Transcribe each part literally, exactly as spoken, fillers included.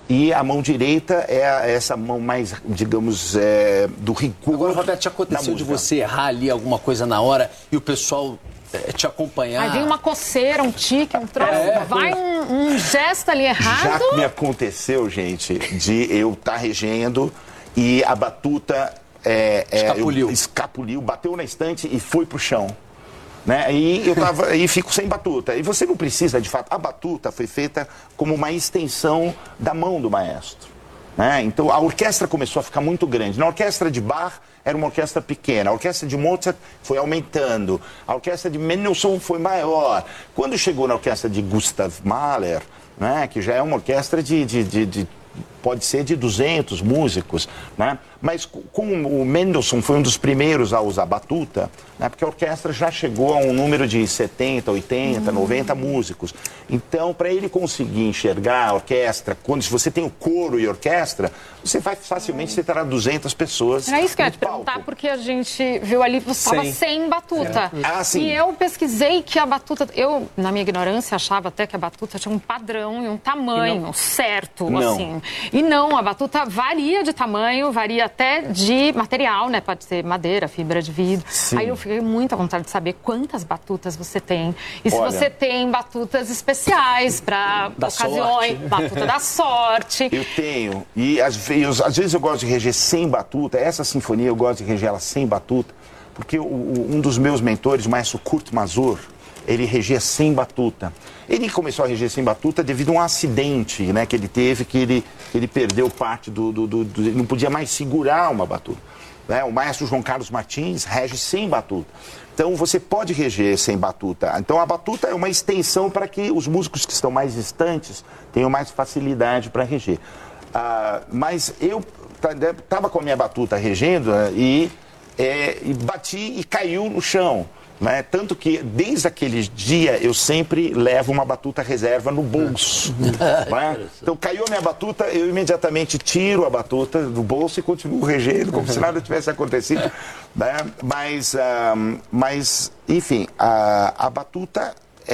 E a mão direita é a, essa mão mais, digamos, é, do rigor. Agora, Roberto, já aconteceu de você errar ali alguma coisa na hora e o pessoal é, te acompanhar? Aí vem uma coceira, um tique, um troço, É. vai um, um gesto ali errado. Já me aconteceu, gente, de eu estar regendo e a batuta é, é, escapuliu. Eu, escapuliu, bateu na estante e foi pro chão. Né? E eu tava, e fico sem batuta. E você não precisa, de fato, a batuta foi feita como uma extensão da mão do maestro. Né? Então a orquestra começou a ficar muito grande. Na orquestra de Bach era uma orquestra pequena, a orquestra de Mozart foi aumentando, a orquestra de Mendelssohn foi maior. Quando chegou na orquestra de Gustav Mahler, né, que já é uma orquestra de, de, de, de pode ser de duzentos músicos, né? Mas como o Mendelssohn foi um dos primeiros a usar batuta, né? Porque a orquestra já chegou a um número de setenta, oitenta, noventa músicos. Então, para ele conseguir enxergar a orquestra, quando se você tem o coro e orquestra, você vai facilmente você terá duzentas pessoas. Era isso que eu ia no te perguntar, palco. porque a gente viu ali que você estava Sem. sem batuta. É. Ah, sim. E eu pesquisei que a batuta, eu, na minha ignorância, achava até que a batuta tinha um padrão e um tamanho certo, Não. assim. E não, a batuta varia de tamanho, varia até de material, né? Pode ser madeira, fibra de vidro. Sim. Aí eu fiquei muito à vontade de saber quantas batutas você tem. E se Olha. você tem batutas especiais para Da ocasiões, sorte. batuta da sorte. Eu tenho, e às vezes, às vezes eu gosto de reger sem batuta, essa sinfonia eu gosto de reger ela sem batuta, porque o, o, um dos meus mentores, o maestro Kurt Masur, ele regia sem batuta. Ele começou a reger sem batuta devido a um acidente, né, que ele teve, que ele, ele perdeu parte do, do, do, do... Ele não podia mais segurar uma batuta. Né? O maestro João Carlos Martins rege sem batuta. Então você pode reger sem batuta. Então a batuta é uma extensão para que os músicos que estão mais distantes tenham mais facilidade para reger. Ah, mas eu estava com a minha batuta regendo, né, e, é, e bati e caiu no chão. Né? Tanto que desde aquele dia eu sempre levo uma batuta reserva no bolso. Né? Então caiu a minha batuta, eu imediatamente tiro a batuta do bolso e continuo regendo como se nada tivesse acontecido. Né? Mas, um, mas, enfim, a, a batuta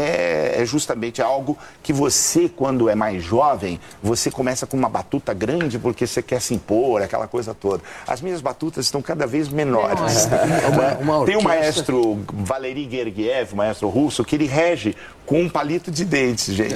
é, é justamente algo que você, quando é mais jovem, você começa com uma batuta grande porque você quer se impor, aquela coisa toda. As minhas batutas estão cada vez menores. É uma- uma Tem o orquestra- maestro Valery Gergiev, o maestro russo, que ele rege com um palito de dentes, gente.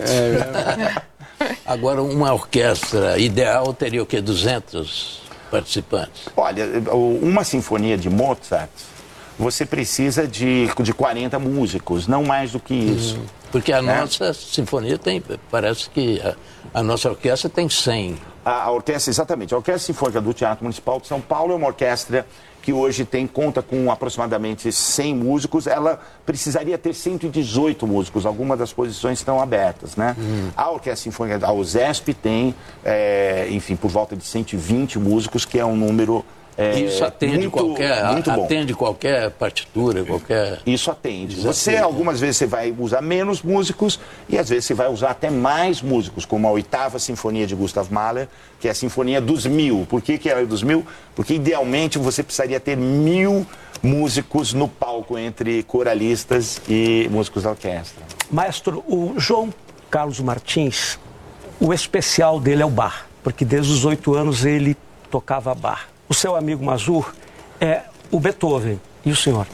Agora, uma orquestra ideal teria o quê? duzentos participantes? Olha, uma sinfonia de Mozart, você precisa de, de quarenta músicos, não mais do que isso. Porque a É. nossa sinfonia tem, parece que a, a nossa orquestra tem cem. A, a orquestra, exatamente, a Orquestra Sinfônica do Teatro Municipal de São Paulo é uma orquestra que hoje tem, conta com aproximadamente cem músicos. Ela precisaria ter cento e dezoito músicos, algumas das posições estão abertas, né? A Orquestra Sinfônica da USESP tem, é, enfim, por volta de cento e vinte músicos, que é um número... É, Isso atende muito, qualquer, muito bom. atende qualquer partitura, qualquer... Isso atende. Desafio. Você, algumas vezes, você vai usar menos músicos e, às vezes, você vai usar até mais músicos, como a oitava Sinfonia de Gustav Mahler, que é a Sinfonia dos Mil. Por que que ela é dos mil? Porque, idealmente, você precisaria ter mil músicos no palco, entre coralistas e músicos da orquestra. Maestro, o João Carlos Martins, o especial dele é o bar, porque desde os oito anos ele tocava bar. O seu amigo Masur é o Beethoven. E o senhor?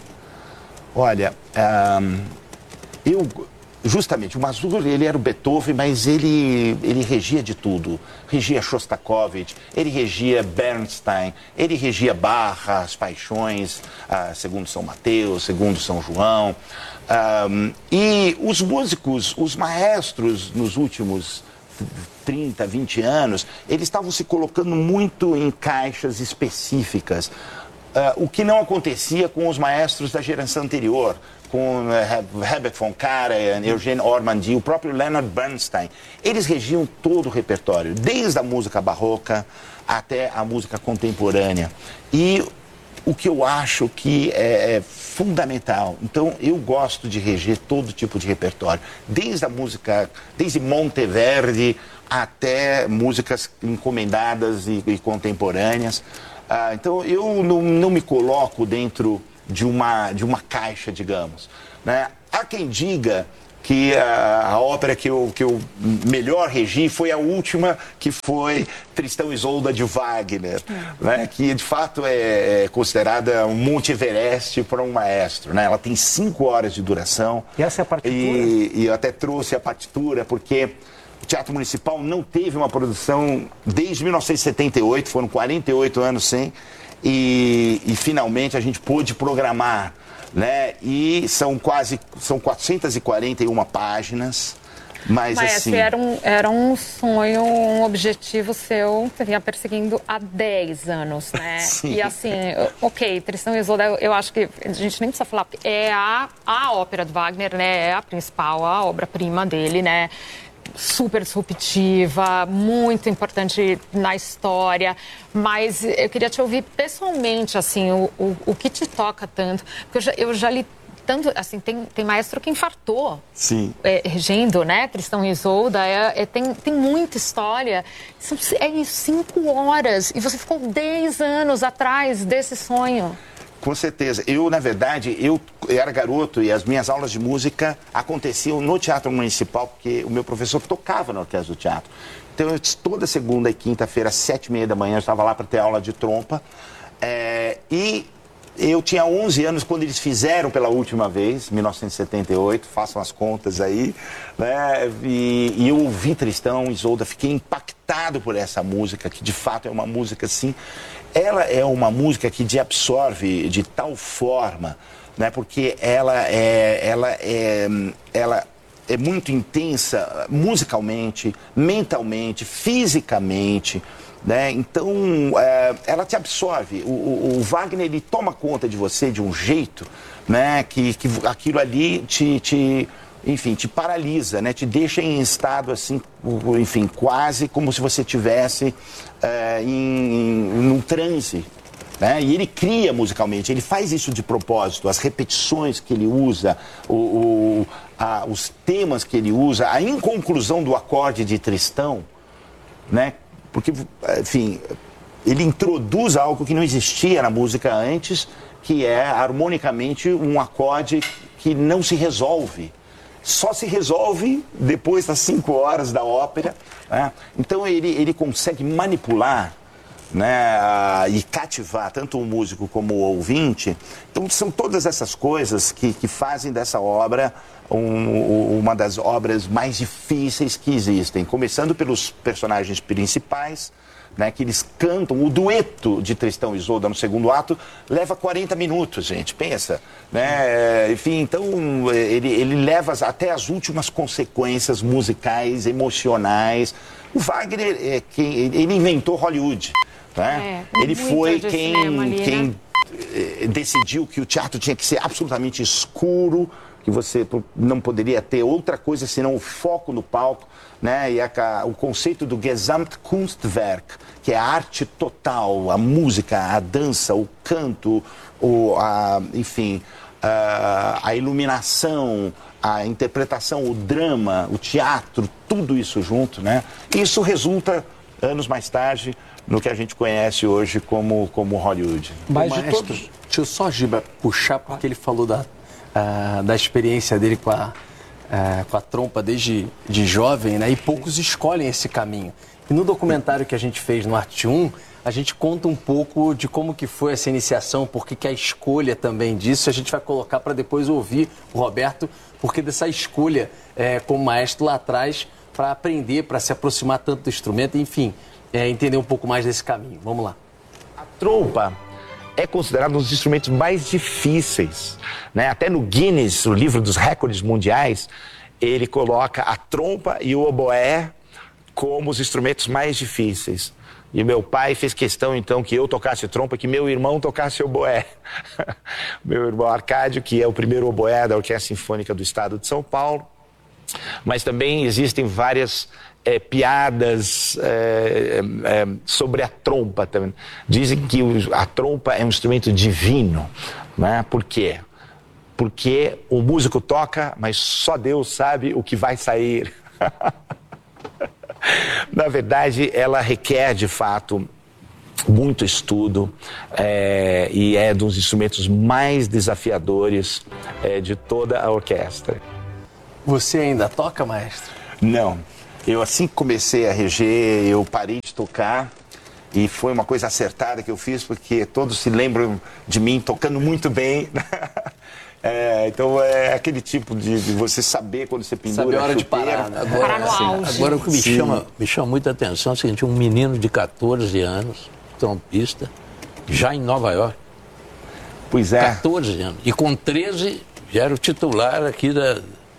Olha, ahn, eu, justamente, o Masur, ele era o Beethoven, mas ele, ele regia de tudo. Regia Shostakovich, ele regia Bernstein, ele regia Bach, As Paixões, ah, segundo São Mateus, segundo São João. Ahn, e os músicos, os maestros, nos últimos trinta, vinte anos, eles estavam se colocando muito em caixas específicas, uh, o que não acontecia com os maestros da geração anterior, com uh, Herbert von Karajan, Eugene Ormandy, o próprio Leonard Bernstein. Eles regiam todo o repertório, desde a música barroca até a música contemporânea. E o que eu acho que é, é fundamental, então eu gosto de reger todo tipo de repertório, desde a música, desde Monteverdi até músicas encomendadas e, e contemporâneas. Ah, então eu não, não me coloco dentro de uma, de uma caixa, digamos. Né? Há quem diga que a, a ópera que eu, que eu melhor regi foi a última, que foi Tristão e Isolda de Wagner, é. né? Que de fato é, é considerada um Monte Everest para um maestro, né? Ela tem cinco horas de duração. E essa é a partitura? E, e eu até trouxe a partitura, porque o Teatro Municipal não teve uma produção desde mil novecentos e setenta e oito, foram quarenta e oito anos sem, e, e finalmente a gente pôde programar, né? E são quase, são quatrocentas e quarenta e uma páginas, mas Maestro, assim... era um, era um sonho, um objetivo seu, você vinha perseguindo há dez anos, né? Sim. E assim, ok, Tristão e Isolda, eu, eu acho que a gente nem precisa falar, é a, a ópera do Wagner, né? É a principal, a obra-prima dele, né? Super disruptiva, muito importante na história, mas eu queria te ouvir pessoalmente, assim, o, o, o que te toca tanto, porque eu já, eu já li tanto, assim, tem, tem maestro que infartou, Sim. É, regendo, né, Tristão e Isolda, é, é, tem, tem muita história, são, é isso, cinco horas, e você ficou dez anos atrás desse sonho. Com certeza. Eu, na verdade, eu era garoto e as minhas aulas de música aconteciam no Teatro Municipal, porque o meu professor tocava na orquestra do teatro. Então, eu, toda segunda e quinta-feira, às sete e meia da manhã, eu estava lá para ter aula de trompa. É, e eu tinha onze anos quando eles fizeram pela última vez, mil novecentos e setenta e oito, façam as contas aí, né? E, e eu ouvi Tristão e Isolda, fiquei impactado por essa música, que de fato é uma música assim... Ela é uma música que te absorve de tal forma, né? Porque ela é, ela é, ela é muito intensa musicalmente, mentalmente, fisicamente, né? Então, é, ela te absorve. O, o, o Wagner, ele toma conta de você de um jeito, né? Que, que aquilo ali te... te enfim, te paralisa, né? Te deixa em estado, assim, enfim, quase como se você estivesse é, em, em num transe, né? E ele cria musicalmente, ele faz isso de propósito, as repetições que ele usa, o, o, a, os temas que ele usa, a inconclusão do acorde de Tristão, né? Porque, enfim, ele introduz algo que não existia na música antes, que é, harmonicamente, um acorde que não se resolve. Só se resolve depois das cinco horas da ópera, né? Então ele, ele consegue manipular, né, e cativar tanto o músico como o ouvinte. Então são todas essas coisas que, que fazem dessa obra um, uma das obras mais difíceis que existem. Começando pelos personagens principais, né, que eles cantam. O dueto de Tristão e Isolda no segundo ato leva quarenta minutos, gente, pensa, né? Enfim, então ele, ele leva até as últimas consequências musicais, emocionais. O Wagner, é, quem, ele inventou Hollywood, né? É, ele foi quem, ali, quem né? decidiu que o teatro tinha que ser absolutamente escuro, que você não poderia ter outra coisa senão o foco no palco, né? E a, o conceito do Gesamtkunstwerk, que é a arte total, a música, a dança, o canto, o, a, enfim, a, a iluminação, a interpretação, o drama, o teatro, tudo isso junto, né? Isso resulta, anos mais tarde, no que a gente conhece hoje como, como Hollywood. Mas de todos... Deixa eu só, Giba, puxar, porque ele falou da... Uh, da experiência dele com a, uh, com a trompa desde de jovem, né? E poucos escolhem esse caminho. E no documentário que a gente fez no Arte um, a gente conta um pouco de como que foi essa iniciação, porque que a escolha também disso, a gente vai colocar para depois ouvir o Roberto, porque dessa escolha é, como maestro lá atrás, para aprender, para se aproximar tanto do instrumento, enfim, é, entender um pouco mais desse caminho. Vamos lá. A trompa é considerado um dos instrumentos mais difíceis, né? Até no Guinness, o livro dos recordes mundiais, ele coloca a trompa e o oboé como os instrumentos mais difíceis. E meu pai fez questão, então, que eu tocasse trompa, que meu irmão tocasse oboé. Meu irmão Arcádio, que é o primeiro oboé da Orquestra Sinfônica do Estado de São Paulo. Mas também existem várias é, piadas é, é, sobre a trompa também. Dizem que o, a trompa é um instrumento divino, né? Por quê? Porque o músico toca, mas só Deus sabe o que vai sair. Na verdade, ela requer, de fato, muito estudo é, e é um dos instrumentos mais desafiadores é, de toda a orquestra. Você ainda toca, maestro? Não. Eu, assim que comecei a reger, eu parei de tocar. E foi uma coisa acertada que eu fiz, porque todos se lembram de mim tocando muito bem. É, então é aquele tipo de, de você saber quando você pendura Saber a hora a de chuteira. parar, né? Agora, Parar no assim, auge. agora o que me Sim. chama, me chama muita atenção é o seguinte, um menino de catorze anos, trompista, já em Nova York, Pois é. catorze anos, e com treze já era o titular aqui da,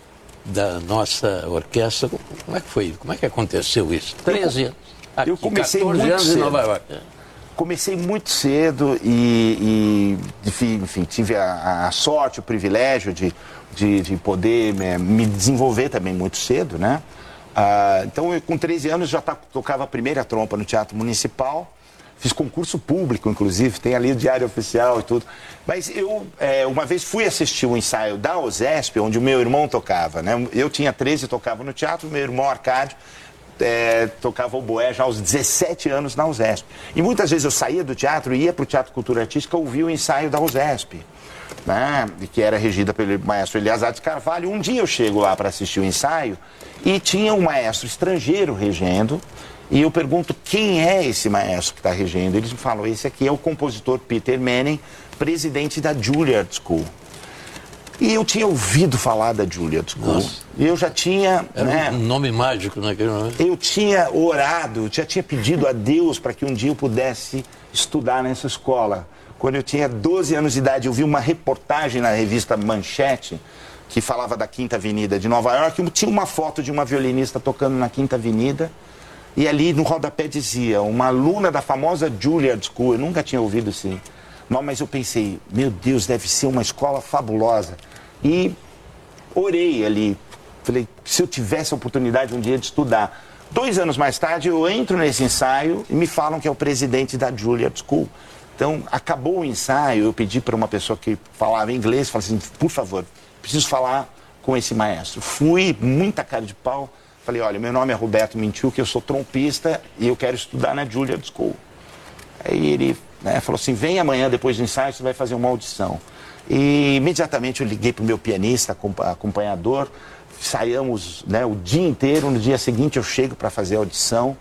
da nossa orquestra. Como é que foi? Como é que aconteceu isso? treze anos. Aqui, eu comecei catorze muito anos cedo. em Nova York. Comecei muito cedo e, e enfim, enfim, tive a, a sorte, o privilégio de, de, de poder me, me desenvolver também muito cedo, né? Ah, então, eu, com treze anos, já tá, tocava a primeira trompa no Teatro Municipal. Fiz concurso público, inclusive, tem ali o Diário Oficial e tudo. Mas eu, é, uma vez, fui assistir um ensaio da OSESP, onde o meu irmão tocava, né? Eu tinha treze e tocava no teatro, meu irmão Arcádio É, tocava oboé já aos dezessete anos na USESP. E muitas vezes eu saía do teatro e ia para o Teatro Cultura Artística ouvir o ensaio da USESP, né? Que era regida pelo maestro Eliasar de Carvalho. Um dia eu chego lá para assistir o ensaio e tinha um maestro estrangeiro regendo. E eu pergunto quem é esse maestro que está regendo. Eles me falam, esse aqui é o compositor Peter Manning, presidente da Juilliard School. E eu tinha ouvido falar da Juilliard School. Nossa. E eu já tinha... Era né, um nome mágico naquele momento. eu tinha orado, já tinha pedido a Deus para que um dia eu pudesse estudar nessa escola. Quando eu tinha doze anos de idade, eu vi uma reportagem na revista Manchete, que falava da Quinta Avenida de Nova York, e tinha uma foto de uma violinista tocando na Quinta Avenida, e ali no rodapé dizia, uma aluna da famosa Juilliard School. Eu nunca tinha ouvido assim. Não, mas eu pensei, meu Deus, deve ser uma escola fabulosa. E orei ali. Falei, se eu tivesse a oportunidade um dia de estudar. Dois anos mais tarde, eu entro nesse ensaio e me falam que é o presidente da Juilliard School. Então, acabou o ensaio, eu pedi para uma pessoa que falava inglês, falei assim, por favor, preciso falar com esse maestro. Fui, muita cara de pau, falei, olha, meu nome é Roberto Mintiuk, eu sou trompista e eu quero estudar na Juilliard School. Aí ele, né, falou assim, vem amanhã depois do ensaio, você vai fazer uma audição. E imediatamente eu liguei para o meu pianista, acompanhador, saímos, né, o dia inteiro, no dia seguinte eu chego para fazer a audição,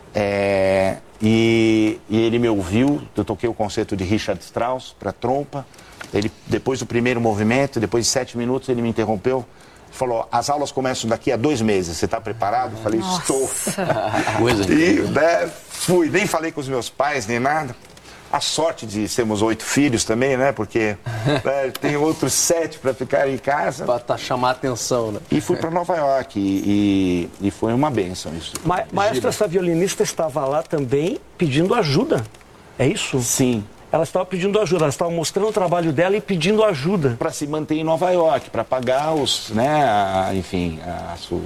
é, e, e ele me ouviu, eu toquei o concerto de Richard Strauss para trompa, ele, depois do primeiro movimento, depois de sete minutos ele me interrompeu, falou, as aulas começam daqui a dois meses, você está preparado? Eu falei, Nossa. estou. Coisa E, incrível. né, fui, nem falei com os meus pais, nem nada. A sorte de sermos oito filhos também, né? Porque né, tem outros sete para ficar em casa. Pra tá, chamar a atenção, né? E fui para Nova York e, e, e foi uma bênção isso. Ma maestra, essa violinista estava lá também pedindo ajuda. É isso? Sim. Ela estava pedindo ajuda, ela estava mostrando o trabalho dela e pedindo ajuda. Para se manter em Nova York, para pagar os, né, a, enfim, a, su,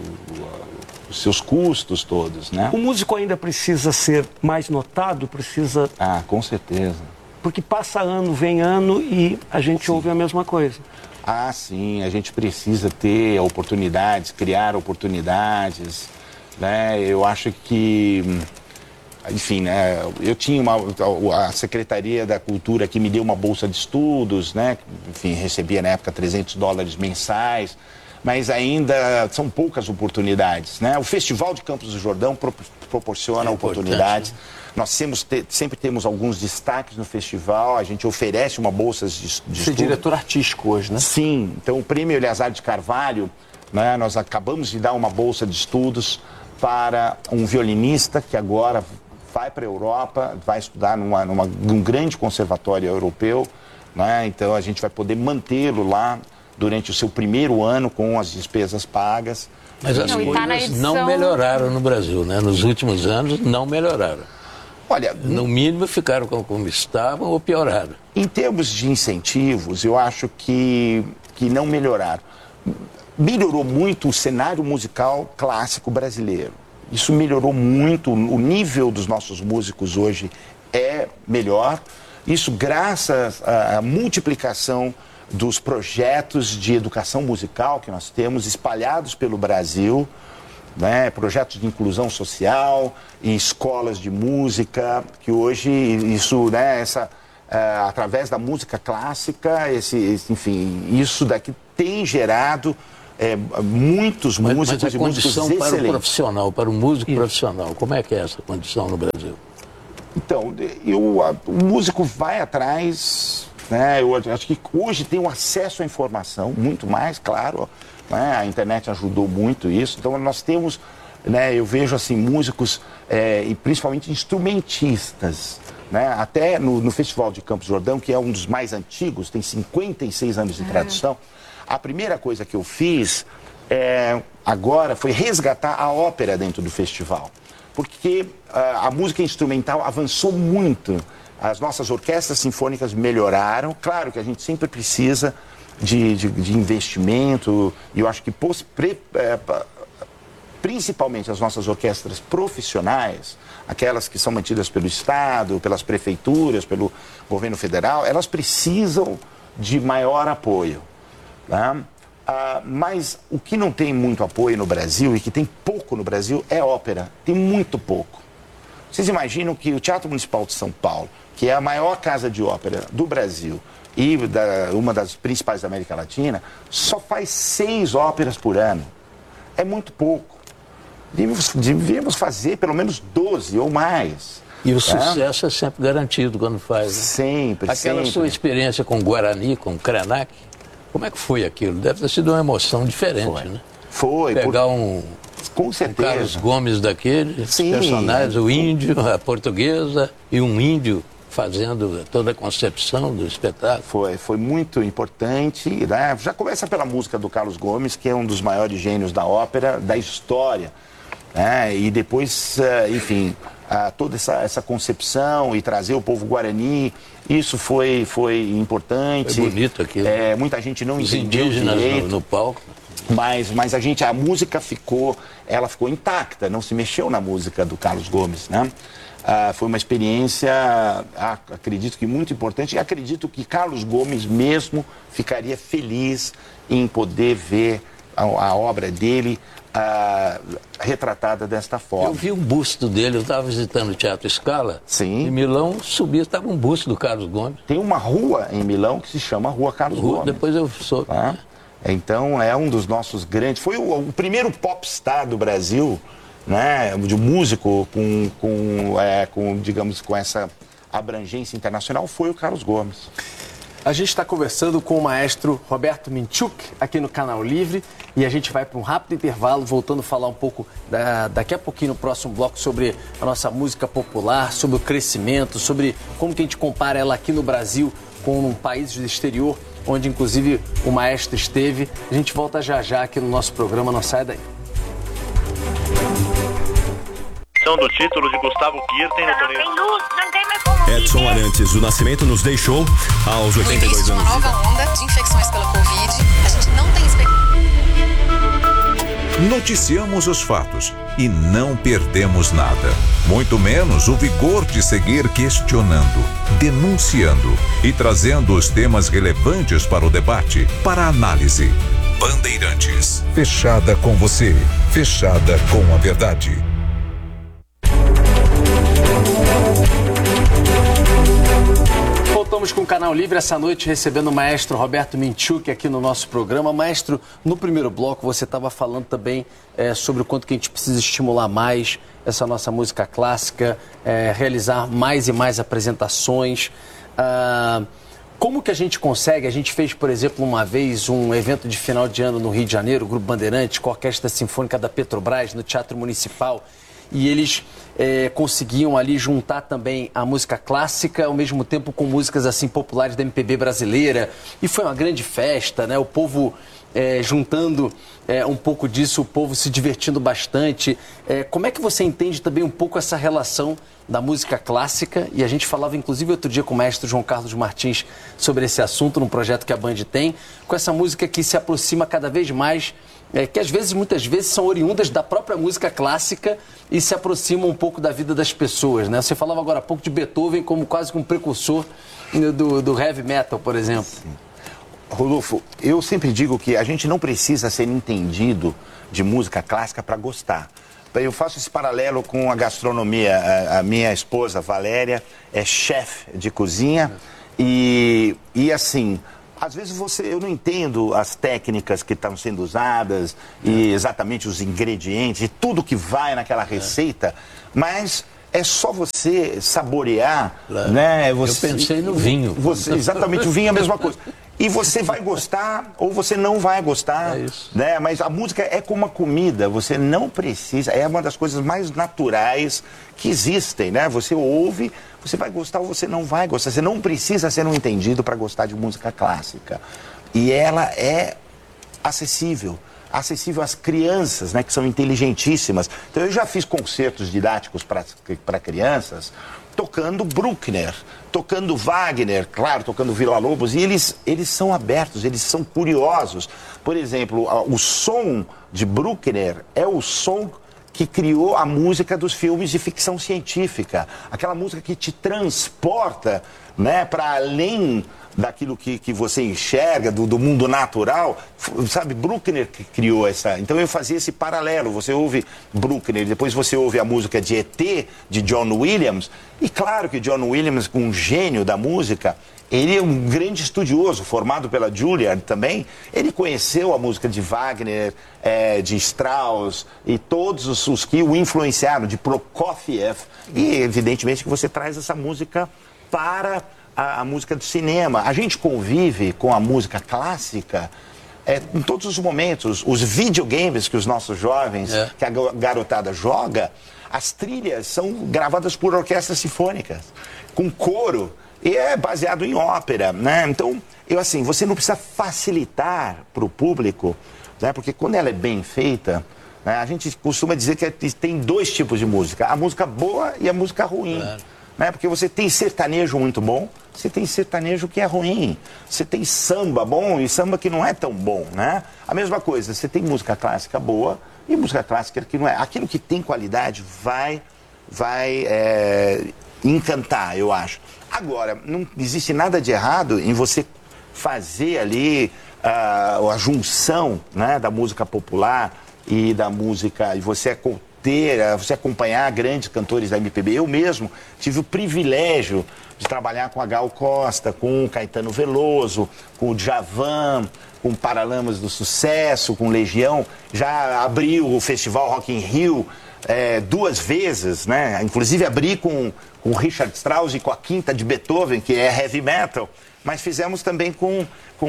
os seus custos todos, né? O músico ainda precisa ser mais notado, precisa... Ah, com certeza. Porque passa ano, vem ano e a gente Sim. ouve a mesma coisa. Ah, sim, a gente precisa ter oportunidades, criar oportunidades, né? Eu acho que, enfim, né? Eu tinha uma, a Secretaria da Cultura que me deu uma bolsa de estudos, né? Enfim, recebia na época trezentos dólares mensais, mas ainda são poucas oportunidades, né? O Festival de Campos do Jordão pro, proporciona é oportunidades. Nós temos, te, sempre temos alguns destaques no festival, a gente oferece uma bolsa de, de Você é estudo. diretor artístico hoje, né? Sim, então o Prêmio Eliasar de Carvalho, né, nós acabamos de dar uma bolsa de estudos para um violinista que agora vai para a Europa, vai estudar numa, numa, num grande conservatório europeu, né, então a gente vai poder mantê-lo lá durante o seu primeiro ano com as despesas pagas. Mas as Não, e tá na coisas edição- não melhoraram no Brasil, né? Nos últimos anos não melhoraram. Olha, No mínimo ficaram como, como estavam ou pioraram. em termos de incentivos, eu acho que, que não melhoraram. Melhorou muito o cenário musical clássico brasileiro. Isso melhorou muito, o nível dos nossos músicos hoje é melhor. Isso graças à à multiplicação dos projetos de educação musical que nós temos espalhados pelo Brasil, né? Projetos de inclusão social e escolas de música, que hoje isso, né, essa, uh, através da música clássica, esse, esse, enfim, isso daqui tem gerado é, muitos Mas, músicos mas a e músicos condição para o excelentes. profissional, para o músico profissional, como é que é essa condição no Brasil? Então, eu, a, o músico vai atrás, né? Eu acho que hoje tem um acesso à informação, muito mais, claro, né? A internet ajudou muito isso. Então, nós temos, né? Eu vejo assim, músicos, é, e principalmente instrumentistas, né? Até no, no Festival de Campos do Jordão, que é um dos mais antigos, tem cinquenta e seis anos de tradição, a primeira coisa que eu fiz é, agora foi resgatar a ópera dentro do festival. Porque uh, a música instrumental avançou muito, as nossas orquestras sinfônicas melhoraram. Claro que a gente sempre precisa de, de, de investimento, e eu acho que pos, pre, é, principalmente as nossas orquestras profissionais, aquelas que são mantidas pelo Estado, pelas prefeituras, pelo governo federal, elas precisam de maior apoio, tá? Uh, mas o que não tem muito apoio no Brasil, e que tem pouco no Brasil, é ópera. Tem muito pouco. Vocês imaginam que o Teatro Municipal de São Paulo, que é a maior casa de ópera do Brasil e da, uma das principais da América Latina, só faz seis óperas por ano. É muito pouco. Devíamos, devíamos fazer pelo menos doze ou mais. E o tá? sucesso é sempre garantido quando faz. Né? Sempre, Aquela sempre. sua experiência com Guarani, com Krenak, como é que foi aquilo? Deve ter sido uma emoção diferente, Foi. né? Foi. Pegar por... um, Com um certeza. Carlos Gomes daquele, Sim. personagens, o índio, a portuguesa e um índio fazendo toda a concepção do espetáculo. Foi, foi muito importante, né? Já começa pela música do Carlos Gomes, que é um dos maiores gênios da ópera, da história, né? E depois, enfim, toda essa, essa concepção e trazer o povo guarani, isso foi, foi importante. Foi bonito aquilo. É, muita gente não Os entendeu indígenas direito. no, no palco. Mas, mas a gente, a música ficou, ela ficou intacta, não se mexeu na música do Carlos Gomes, né? Ah, foi uma experiência, ah, acredito que muito importante, e acredito que Carlos Gomes mesmo ficaria feliz em poder ver a, a obra dele ah, retratada desta forma. Eu vi um busto dele, eu estava visitando o Teatro Scala. Sim. Em Milão, subia, estava um busto do Carlos Gomes. Tem uma rua em Milão que se chama Rua Carlos Rua, Gomes. depois eu soube. Tá? Então é um dos nossos grandes, foi o, o primeiro popstar do Brasil, né, de músico com, com, é, com, digamos, com essa abrangência internacional, foi o Carlos Gomes. A gente está conversando com o maestro Roberto Minchuk aqui no Canal Livre, e a gente vai para um rápido intervalo, voltando a falar um pouco da, daqui a pouquinho no próximo bloco sobre a nossa música popular, sobre o crescimento, sobre como que a gente compara ela aqui no Brasil com um país do exterior, onde inclusive o maestro esteve. A gente volta já já aqui no nosso programa, não sai daí. Do título de Gustavo Kirten no torneio. Tem luz, não tem mais como Edson viver. Arantes do Nascimento nos deixou aos oitenta e dois início de anos. uma nova onda de infecções pela Covid. A gente não tem expectativa. Noticiamos os fatos e não perdemos nada. Muito menos o vigor de seguir questionando, denunciando e trazendo os temas relevantes para o debate, para a análise. Bandeirantes. Fechada com você. Fechada com a verdade. Voltamos com o Canal Livre essa noite, recebendo o maestro Roberto Minchuk aqui no nosso programa. Maestro, no primeiro bloco você estava falando também é, sobre o quanto que a gente precisa estimular mais essa nossa música clássica, é, realizar mais e mais apresentações. Ah, como que a gente consegue? A gente fez, por exemplo, uma vez um evento de final de ano no Rio de Janeiro, o Grupo Bandeirantes, com a Orquestra Sinfônica da Petrobras, no Teatro Municipal. E eles é, conseguiam ali juntar também a música clássica, ao mesmo tempo com músicas assim populares da M P B brasileira. E foi uma grande festa, né? O povo é, juntando é, um pouco disso, o povo se divertindo bastante. É, como é que você entende também um pouco essa relação da música clássica? E a gente falava, inclusive, outro dia com o maestro João Carlos Martins sobre esse assunto, num projeto que a Band tem, com essa música que se aproxima cada vez mais, É, que às vezes, muitas vezes, são oriundas da própria música clássica e se aproximam um pouco da vida das pessoas, né? Você falava agora há pouco de Beethoven como quase que um precursor do, do heavy metal, por exemplo. Sim. Rodolfo, eu sempre digo que a gente não precisa ser entendido de música clássica para gostar. Eu faço esse paralelo com a gastronomia. A, a minha esposa, Valéria, é chefe de cozinha e, e assim... Às vezes você, eu não entendo as técnicas que estão sendo usadas e exatamente os ingredientes e tudo que vai naquela receita, mas é só você saborear, Claro. né? Você, Eu pensei no vinho. Você, exatamente, o vinho é a mesma coisa. E você vai gostar ou você não vai gostar, É isso. né? Mas a música é como uma comida, você não precisa, é uma das coisas mais naturais que existem, né? Você ouve, você vai gostar ou você não vai gostar. Você não precisa ser um entendido para gostar de música clássica. E ela é acessível. Acessível às crianças, né, que são inteligentíssimas. Então, eu já fiz concertos didáticos para crianças, tocando Bruckner, tocando Wagner, claro, tocando Villa-Lobos, e eles, eles são abertos, eles são curiosos. Por exemplo, o som de Bruckner é o som que criou a música dos filmes de ficção científica. Aquela música que te transporta, né, para além daquilo que, que você enxerga, do, do mundo natural, sabe, Bruckner que criou essa... Então eu fazia esse paralelo, você ouve Bruckner, depois você ouve a música de E T, de John Williams, e claro que John Williams, um gênio da música, ele é um grande estudioso, formado pela Juilliard também, ele conheceu a música de Wagner, é, de Strauss, e todos os, os que o influenciaram, de Prokofiev, e evidentemente que você traz essa música para... A, a música do cinema. A gente convive com a música clássica é, em todos os momentos. Os videogames que os nossos jovens, é. que a garotada joga, as trilhas são gravadas por orquestras sinfônicas, com coro, e é baseado em ópera, né? Então, eu assim, você não precisa facilitar para o público, né? Porque quando ela é bem feita, né, a gente costuma dizer que tem dois tipos de música, a música boa e a música ruim. Claro. Né? Porque você tem sertanejo muito bom, você tem sertanejo que é ruim, você tem samba bom e samba que não é tão bom, né? A mesma coisa, você tem música clássica boa e música clássica que não é. Aquilo que tem qualidade vai, vai é, encantar, eu acho. Agora, não existe nada de errado em você fazer ali uh, a junção, né, da música popular e da música, e você é ter, você acompanhar grandes cantores da M P B. Eu mesmo tive o privilégio de trabalhar com a Gal Costa, com o Caetano Veloso, com o Djavan, com Paralamas do Sucesso, com Legião. Já abri o Festival Rock in Rio é, duas vezes, né? Inclusive abri com o Richard Strauss e com a Quinta de Beethoven, que é heavy metal, mas fizemos também com,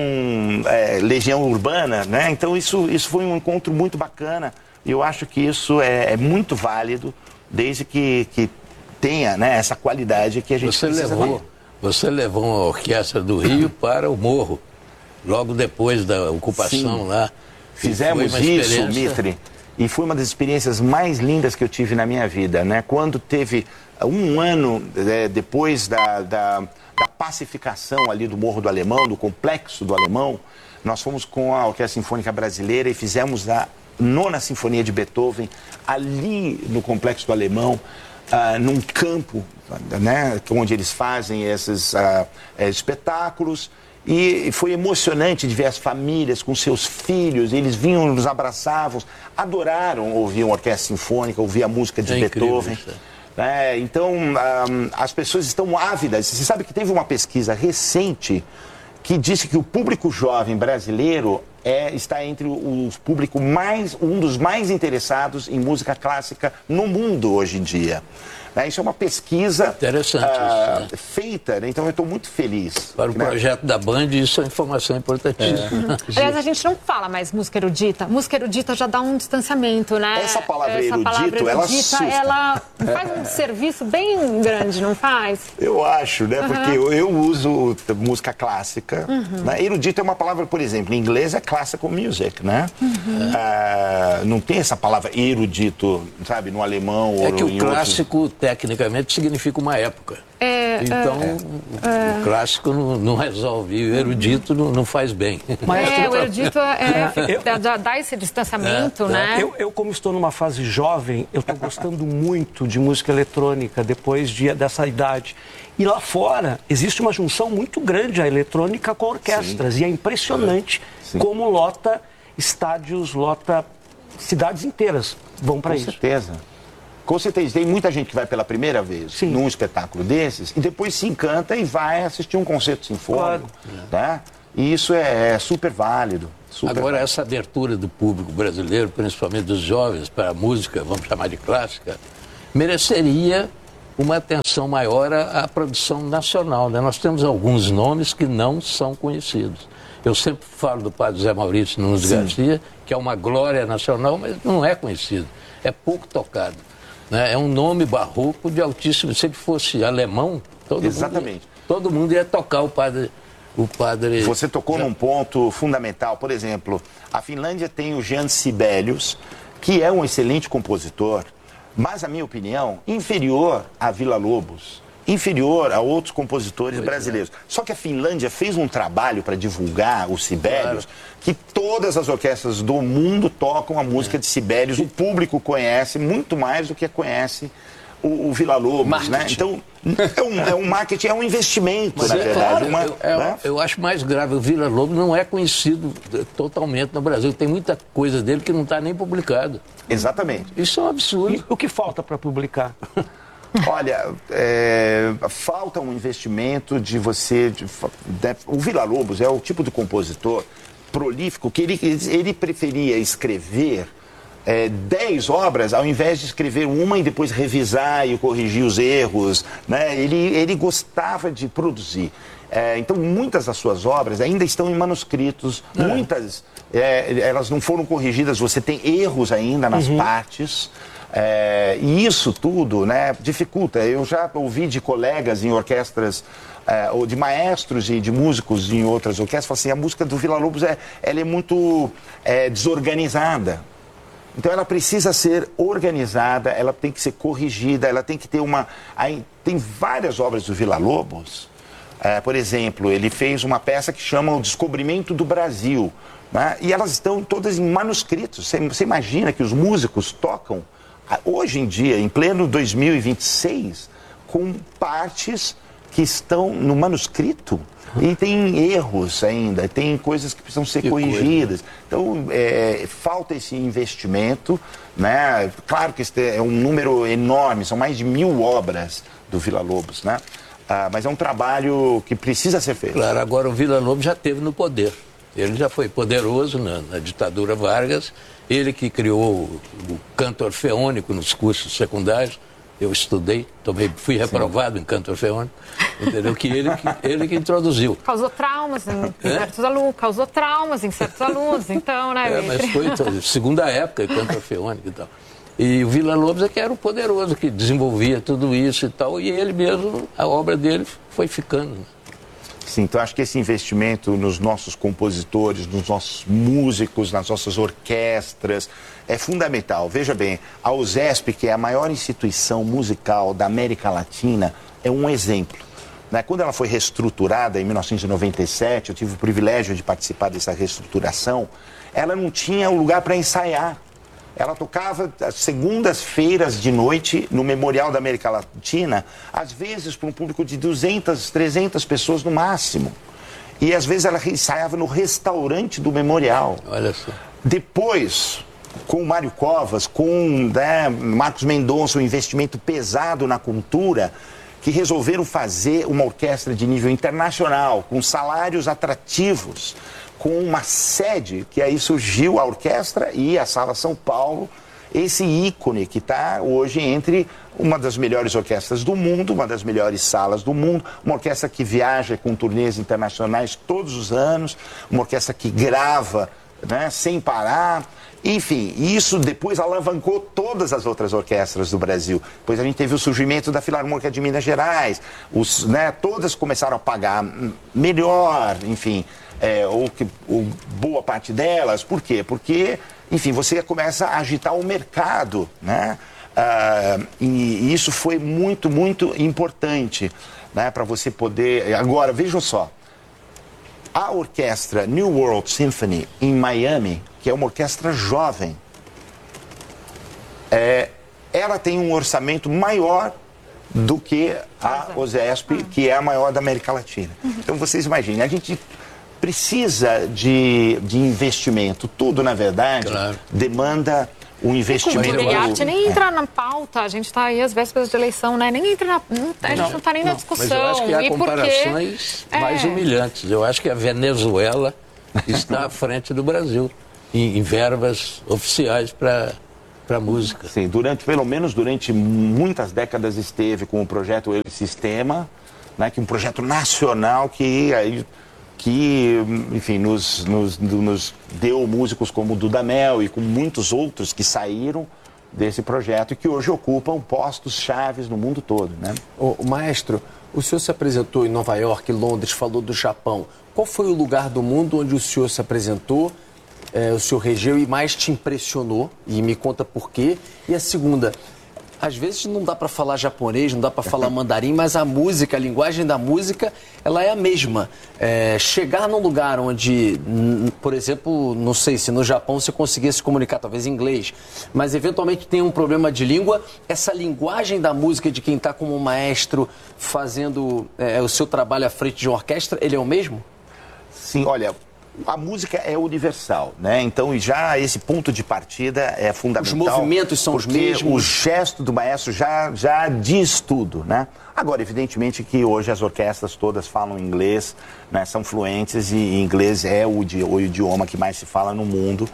com é, Legião Urbana, né? Então isso, isso foi um encontro muito bacana. E eu acho que isso é, é muito válido, desde que, que tenha, né, essa qualidade que a gente você precisa levou, ter. Você levou a Orquestra do Rio para o Morro, logo depois da ocupação. Sim. Lá. Fizemos isso, experiência... Mitri, e foi uma das experiências mais lindas que eu tive na minha vida, né? Quando teve um ano é, depois da, da, da pacificação ali do Morro do Alemão, do Complexo do Alemão, nós fomos com a Orquestra Sinfônica Brasileira e fizemos a Nona Sinfonia de Beethoven, ali no Complexo do Alemão, uh, num campo, né, onde eles fazem esses uh, espetáculos. E foi emocionante de ver as famílias com seus filhos, eles vinham, nos abraçavam, adoraram ouvir uma orquestra sinfônica, ouvir a música de é Beethoven. É, então, um, as pessoas estão ávidas. Você sabe que teve uma pesquisa recente que disse que o público jovem brasileiro é, está entre os públicos mais, um dos mais interessados em música clássica no mundo hoje em dia. Né? Isso é uma pesquisa Interessante uh, isso, né? feita, né? Então eu estou muito feliz. Para o né? projeto da Band, isso é informação importantíssima. É. Aliás, a gente não fala mais música erudita. Música erudita já dá um distanciamento, né? Essa palavra Essa erudito, palavra erudita, ela assusta. Ela faz um serviço bem grande, não faz? Eu acho, né? Uhum. Porque eu, eu uso música clássica. Uhum. Né? Erudito é uma palavra, por exemplo, em inglês é classical music, né? Uhum. Ah, não tem essa palavra erudito, sabe, no alemão ou é que em o clássico, outros... tecnicamente, significa uma época. É, então, é, o clássico não, não resolve, e o erudito não, não faz bem. Mas é, o erudito é, é, dá, dá esse distanciamento, é, né? Eu, eu, como estou numa fase jovem, eu estou gostando muito de música eletrônica depois de, dessa idade. E lá fora existe uma junção muito grande a eletrônica com orquestras. Sim. E é impressionante Sim. como lota estádios, lota cidades inteiras vão para isso. Com certeza. Com certeza, tem muita gente que vai pela primeira vez Sim. num espetáculo desses e depois se encanta e vai assistir um concerto sinfônico, claro. Tá? E isso é, é super válido. Super Agora, válido. essa abertura do público brasileiro, principalmente dos jovens, para a música, vamos chamar de clássica, mereceria uma atenção maior à, à produção nacional, né? Nós temos alguns nomes que não são conhecidos. Eu sempre falo do padre Zé Maurício Nunes Sim. Garcia, que é uma glória nacional, mas não é conhecido, é pouco tocado. Né? É um nome barroco de altíssimo... Se ele fosse alemão, todo, Exatamente. Mundo, ia, todo mundo ia tocar o padre... O padre... Você tocou Já... num ponto fundamental. Por exemplo, a Finlândia tem o Jean Sibelius, que é um excelente compositor, mas, na minha opinião, inferior a Villa-Lobos, inferior a outros compositores pois brasileiros. É. Só que a Finlândia fez um trabalho para divulgar o Sibelius, claro. que todas as orquestras do mundo tocam a música é. de Sibelius, o público conhece muito mais do que conhece o, o Villa-Lobos, né? Então, é um, é um marketing, é um investimento, Mas na é, verdade. Claro, uma, eu, eu, né? eu acho mais grave, o Villa-Lobos não é conhecido totalmente no Brasil. Tem muita coisa dele que não está nem publicado. Exatamente. Isso é um absurdo. E o que falta para publicar? Olha, é, falta um investimento de você... De, de, o Villa-Lobos é o tipo de compositor prolífico que ele, ele preferia escrever é, dez obras ao invés de escrever uma e depois revisar e corrigir os erros, né? Ele, ele gostava de produzir. É, então, muitas das suas obras ainda estão em manuscritos, é. muitas é, elas não foram corrigidas, você tem erros ainda nas uhum. partes. É, e isso tudo, né, dificulta. Eu já ouvi de colegas em orquestras, é, ou de maestros e de músicos em outras orquestras, falam assim, a música do Villa-Lobos é, ela é muito é, desorganizada. Então ela precisa ser organizada, ela tem que ser corrigida, ela tem que ter uma... Aí, tem várias obras do Villa-Lobos, é, por exemplo, ele fez uma peça que chama O Descobrimento do Brasil, né, e elas estão todas em manuscritos. Você, você imagina que os músicos tocam hoje em dia, em pleno dois mil e vinte e seis, com partes que estão no manuscrito e tem erros ainda, tem coisas que precisam ser que corrigidas. Coisa. Então, é, falta esse investimento, né? Claro que este é um número enorme, são mais de mil obras do Villa-Lobos, né? Ah, mas é um trabalho que precisa ser feito. Claro, agora o Villa-Lobos já esteve no poder. Ele já foi poderoso na, na ditadura Vargas, ele que criou o, o canto orfeônico nos cursos secundários. Eu estudei, também fui reprovado Sim. em canto orfeônico, entendeu? Que ele, que ele que introduziu. Causou traumas em é? certos alunos, causou traumas em certos alunos, então, né? É, mas foi segunda época, canto orfeônico e tal. E o Villa-Lobos é que era o poderoso, que desenvolvia tudo isso e tal, e ele mesmo, a obra dele foi ficando. Sim, então acho que esse investimento nos nossos compositores, nos nossos músicos, nas nossas orquestras, é fundamental. Veja bem, a USESP, que é a maior instituição musical da América Latina, é um exemplo. Né? Quando ela foi reestruturada em mil novecentos e noventa e sete, eu tive o privilégio de participar dessa reestruturação, ela não tinha um lugar para ensaiar. Ela tocava às segundas-feiras de noite no Memorial da América Latina, às vezes para um público de duzentas, trezentas pessoas no máximo. E às vezes ela ensaiava no restaurante do Memorial. Olha só. Depois, com o Mário Covas, com né, Marcos Mendonça, um investimento pesado na cultura, que resolveram fazer uma orquestra de nível internacional, com salários atrativos, com uma sede, que aí surgiu a orquestra e a Sala São Paulo, esse ícone que está hoje entre uma das melhores orquestras do mundo, uma das melhores salas do mundo, uma orquestra que viaja com turnês internacionais todos os anos, uma orquestra que grava, né, sem parar. Enfim, isso depois alavancou todas as outras orquestras do Brasil. Depois a gente teve o surgimento da Filarmônica de Minas Gerais, os, né, todas começaram a pagar melhor, enfim... É, ou, que, ou boa parte delas. Por quê? Porque, enfim, você começa a agitar o mercado, né? Ah, e, e isso foi muito, muito importante, né? Para você poder... Agora, vejam só. A orquestra New World Symphony em Miami, que é uma orquestra jovem, é, ela tem um orçamento maior do que a USESP, que é a maior da América Latina. Então, vocês imaginem, a gente... precisa de, de investimento. Tudo, na verdade, claro. demanda o investimento... Cultura e arte nem entra na pauta, a gente está aí às vésperas de eleição, né? Nem entra na... Não, a gente não está nem na discussão. Mas eu acho que há e comparações porque... mais é. humilhantes. Eu acho que a Venezuela está à frente do Brasil em, em verbas oficiais para a música. Sim, durante, pelo menos durante muitas décadas esteve com o projeto El Sistema, né, que é um projeto nacional que, aí, que enfim, nos, nos, nos deu músicos como Dudamel e com muitos outros que saíram desse projeto e que hoje ocupam postos chaves no mundo todo, né? O, o maestro, o senhor se apresentou em Nova York, Londres, falou do Japão. Qual foi o lugar do mundo onde o senhor se apresentou, é, o senhor regeu e mais te impressionou? E me conta por quê. E a segunda, às vezes não dá para falar japonês, não dá para falar mandarim, mas a música, a linguagem da música, ela é a mesma. É, chegar num lugar onde, por exemplo, não sei se no Japão você conseguia se comunicar, talvez em inglês, mas eventualmente tem um problema de língua, essa linguagem da música de quem está como maestro fazendo é, o seu trabalho à frente de uma orquestra, ele é o mesmo? Sim, olha, a música é universal, né? Então, já esse ponto de partida é fundamental. Os movimentos são os mesmos. O gesto do maestro já, já diz tudo, né? Agora, evidentemente que hoje as orquestras todas falam inglês, né? São fluentes e inglês é o, o idioma que mais se fala no mundo.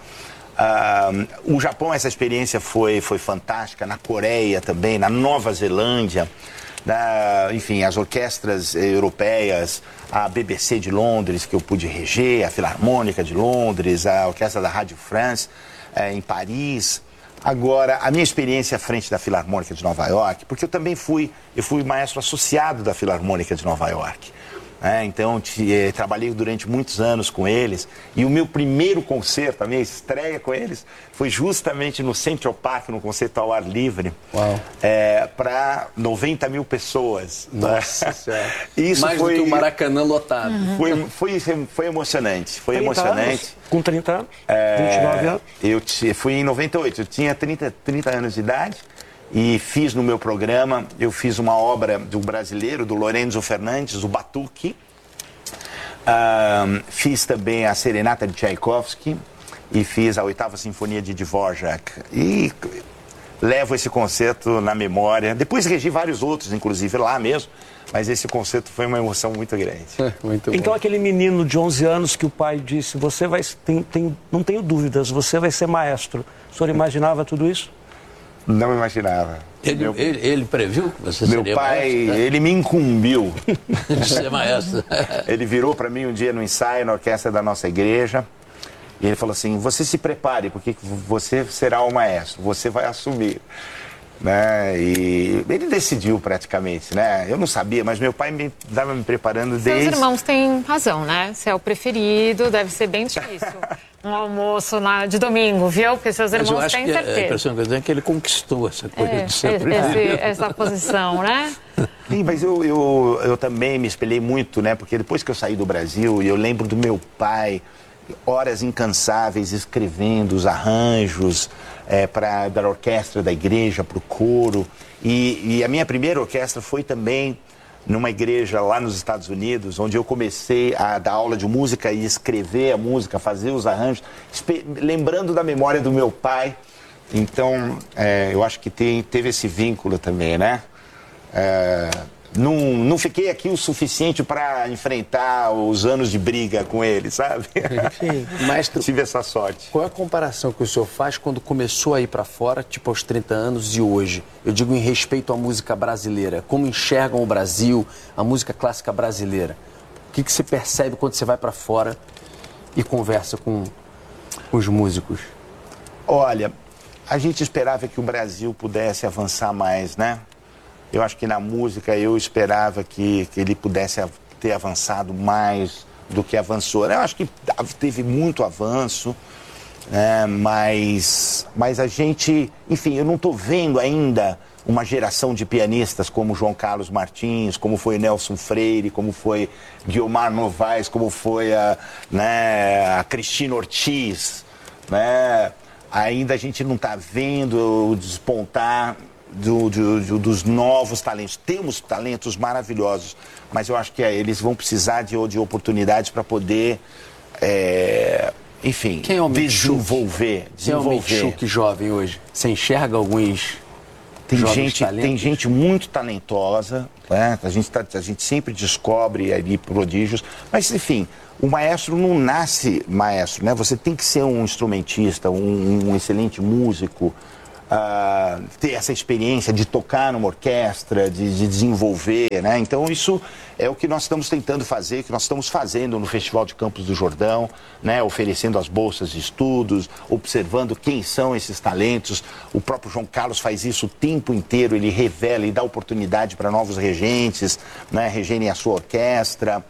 Uh, o Japão, essa experiência foi, foi fantástica, na Coreia também, na Nova Zelândia. Da, enfim, as orquestras europeias, a B B C de Londres, que eu pude reger, a Filarmônica de Londres, a Orquestra da Rádio France, é, em Paris. Agora, a minha experiência à frente da Filarmônica de Nova York, porque eu também fui, eu fui maestro associado da Filarmônica de Nova York. É, então, te, eh, trabalhei durante muitos anos com eles e o meu primeiro concerto, a minha estreia com eles, foi justamente no Central Park, no concerto ao ar livre, é, para noventa mil pessoas. Nossa Senhora. Isso mais foi, do que o Maracanã lotado. Uhum. Foi, foi, foi emocionante, foi trinta emocionante. Anos, com trinta anos, é, vinte e nove anos. Eu te, fui em noventa e oito, eu tinha trinta, trinta anos de idade. E fiz no meu programa, eu fiz uma obra do brasileiro, do Lorenzo Fernandes, o Batuque. Um, fiz também a Serenata de Tchaikovsky e fiz a Oitava Sinfonia de Dvorak. E levo esse concerto na memória. Depois regi vários outros, inclusive lá mesmo, mas esse concerto foi uma emoção muito grande. Muito então bom. Aquele menino de onze anos que o pai disse, você vai, tem, tem, não tenho dúvidas, você vai ser maestro. O senhor imaginava tudo isso? Não imaginava. Ele, meu, ele, ele previu que você meu seria pai, maestro? Né? Ele me incumbiu de ser maestro. Ele virou para mim um dia no ensaio, na orquestra da nossa igreja, e ele falou assim, você se prepare, porque você será o maestro, você vai assumir. Né? E ele decidiu praticamente, né? Eu não sabia, mas meu pai me estava me preparando desde... Seus irmãos têm razão, né? Você é o preferido, deve ser bem difícil. Um almoço na, de domingo, viu? Porque seus irmãos mas eu acho têm que certeza. A impressão que eu tenho é que ele conquistou essa coisa é, de ser esse, preferido. essa posição, né? Sim, mas eu, eu, eu também me espelhei muito, né? Porque depois que eu saí do Brasil, eu lembro do meu pai, horas incansáveis escrevendo os arranjos é, pra, da orquestra da igreja, para o coro. E, e a minha primeira orquestra foi também numa igreja lá nos Estados Unidos, onde eu comecei a dar aula de música e escrever a música, fazer os arranjos, lembrando da memória do meu pai. Então, é, eu acho que tem, teve esse vínculo também, né? É, não, não fiquei aqui o suficiente para enfrentar os anos de briga com ele, sabe? Sim, maestro, tive essa sorte. Qual é a comparação que o senhor faz quando começou a ir para fora, tipo aos trinta anos e hoje? Eu digo em respeito à música brasileira. Como enxergam o Brasil, a música clássica brasileira? O que, que você percebe quando você vai para fora e conversa com os músicos? Olha, a gente esperava que o Brasil pudesse avançar mais, né? Eu acho que na música eu esperava que, que ele pudesse ter avançado mais do que avançou. Eu acho que teve muito avanço, né? mas, mas a gente... Enfim, eu não estou vendo ainda uma geração de pianistas como João Carlos Martins, como foi Nelson Freire, como foi Guiomar Novaes, como foi a, né, a Cristina Ortiz. Né? Ainda a gente não está vendo o despontar... Do, do, do, dos novos talentos. Temos talentos maravilhosos, mas eu acho que é, eles vão precisar de, de oportunidades para poder é, enfim, Quem é o desenvolver. Quem é o Mitchuk jovem hoje? Você enxerga alguns tem jovens gente, talentos? Tem gente muito talentosa, né? a, gente tá, a gente sempre descobre ali prodígios, mas enfim, o maestro não nasce maestro, né? Você tem que ser um instrumentista, um, um excelente músico, uh, ter essa experiência de tocar numa orquestra, de, de desenvolver, né? Então isso é o que nós estamos tentando fazer, que nós estamos fazendo no Festival de Campos do Jordão, né? Oferecendo as bolsas de estudos, observando quem são esses talentos. O próprio João Carlos faz isso o tempo inteiro, ele revela e dá oportunidade para novos regentes, né? Regerem a sua orquestra.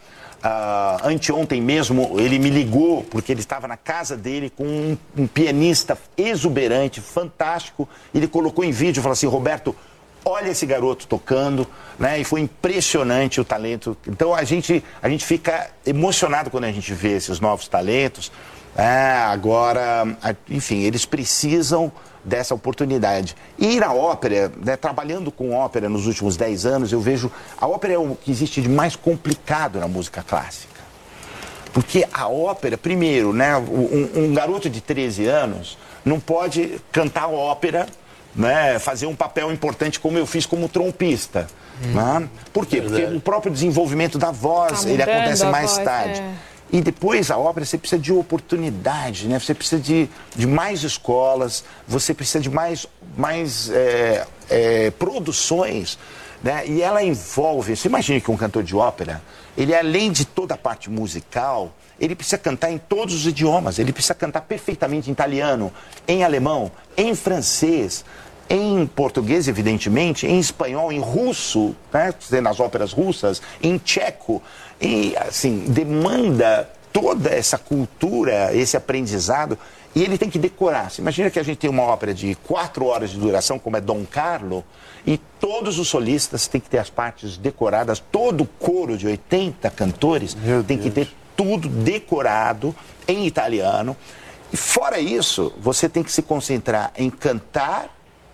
Uh, anteontem mesmo ele me ligou porque ele estava na casa dele com um, um pianista exuberante, fantástico. Ele colocou em vídeo e falou assim: Roberto, olha esse garoto tocando, né? E foi impressionante o talento. Então a gente, a gente fica emocionado quando a gente vê esses novos talentos. É, agora, enfim, eles precisam dessa oportunidade. E ir à ópera, né, trabalhando com ópera nos últimos dez anos, eu vejo a ópera é o que existe de mais complicado na música clássica. Porque a ópera, primeiro, né, um, um garoto de treze anos não pode cantar ópera, né, fazer um papel importante como eu fiz como trompista. Hum. Né? Por quê? Porque o próprio desenvolvimento da voz, tá ele acontece mais voz, tarde. É. E depois a ópera, você precisa de oportunidade, né? Você precisa de, de mais escolas, você precisa de mais, mais é, é, produções, né? E ela envolve, você imagina que um cantor de ópera, ele além de toda a parte musical, ele precisa cantar em todos os idiomas, ele precisa cantar perfeitamente em italiano, em alemão, em francês, em português, evidentemente, em espanhol, em russo, né? Nas óperas russas, em tcheco. E, assim, demanda toda essa cultura, esse aprendizado, e ele tem que decorar. Você imagina que a gente tem uma ópera de quatro horas de duração, como é Dom Carlo, e todos os solistas têm que ter as partes decoradas, todo o coro de oitenta cantores Meu tem Deus. que ter tudo decorado em italiano. E fora isso, você tem que se concentrar em cantar,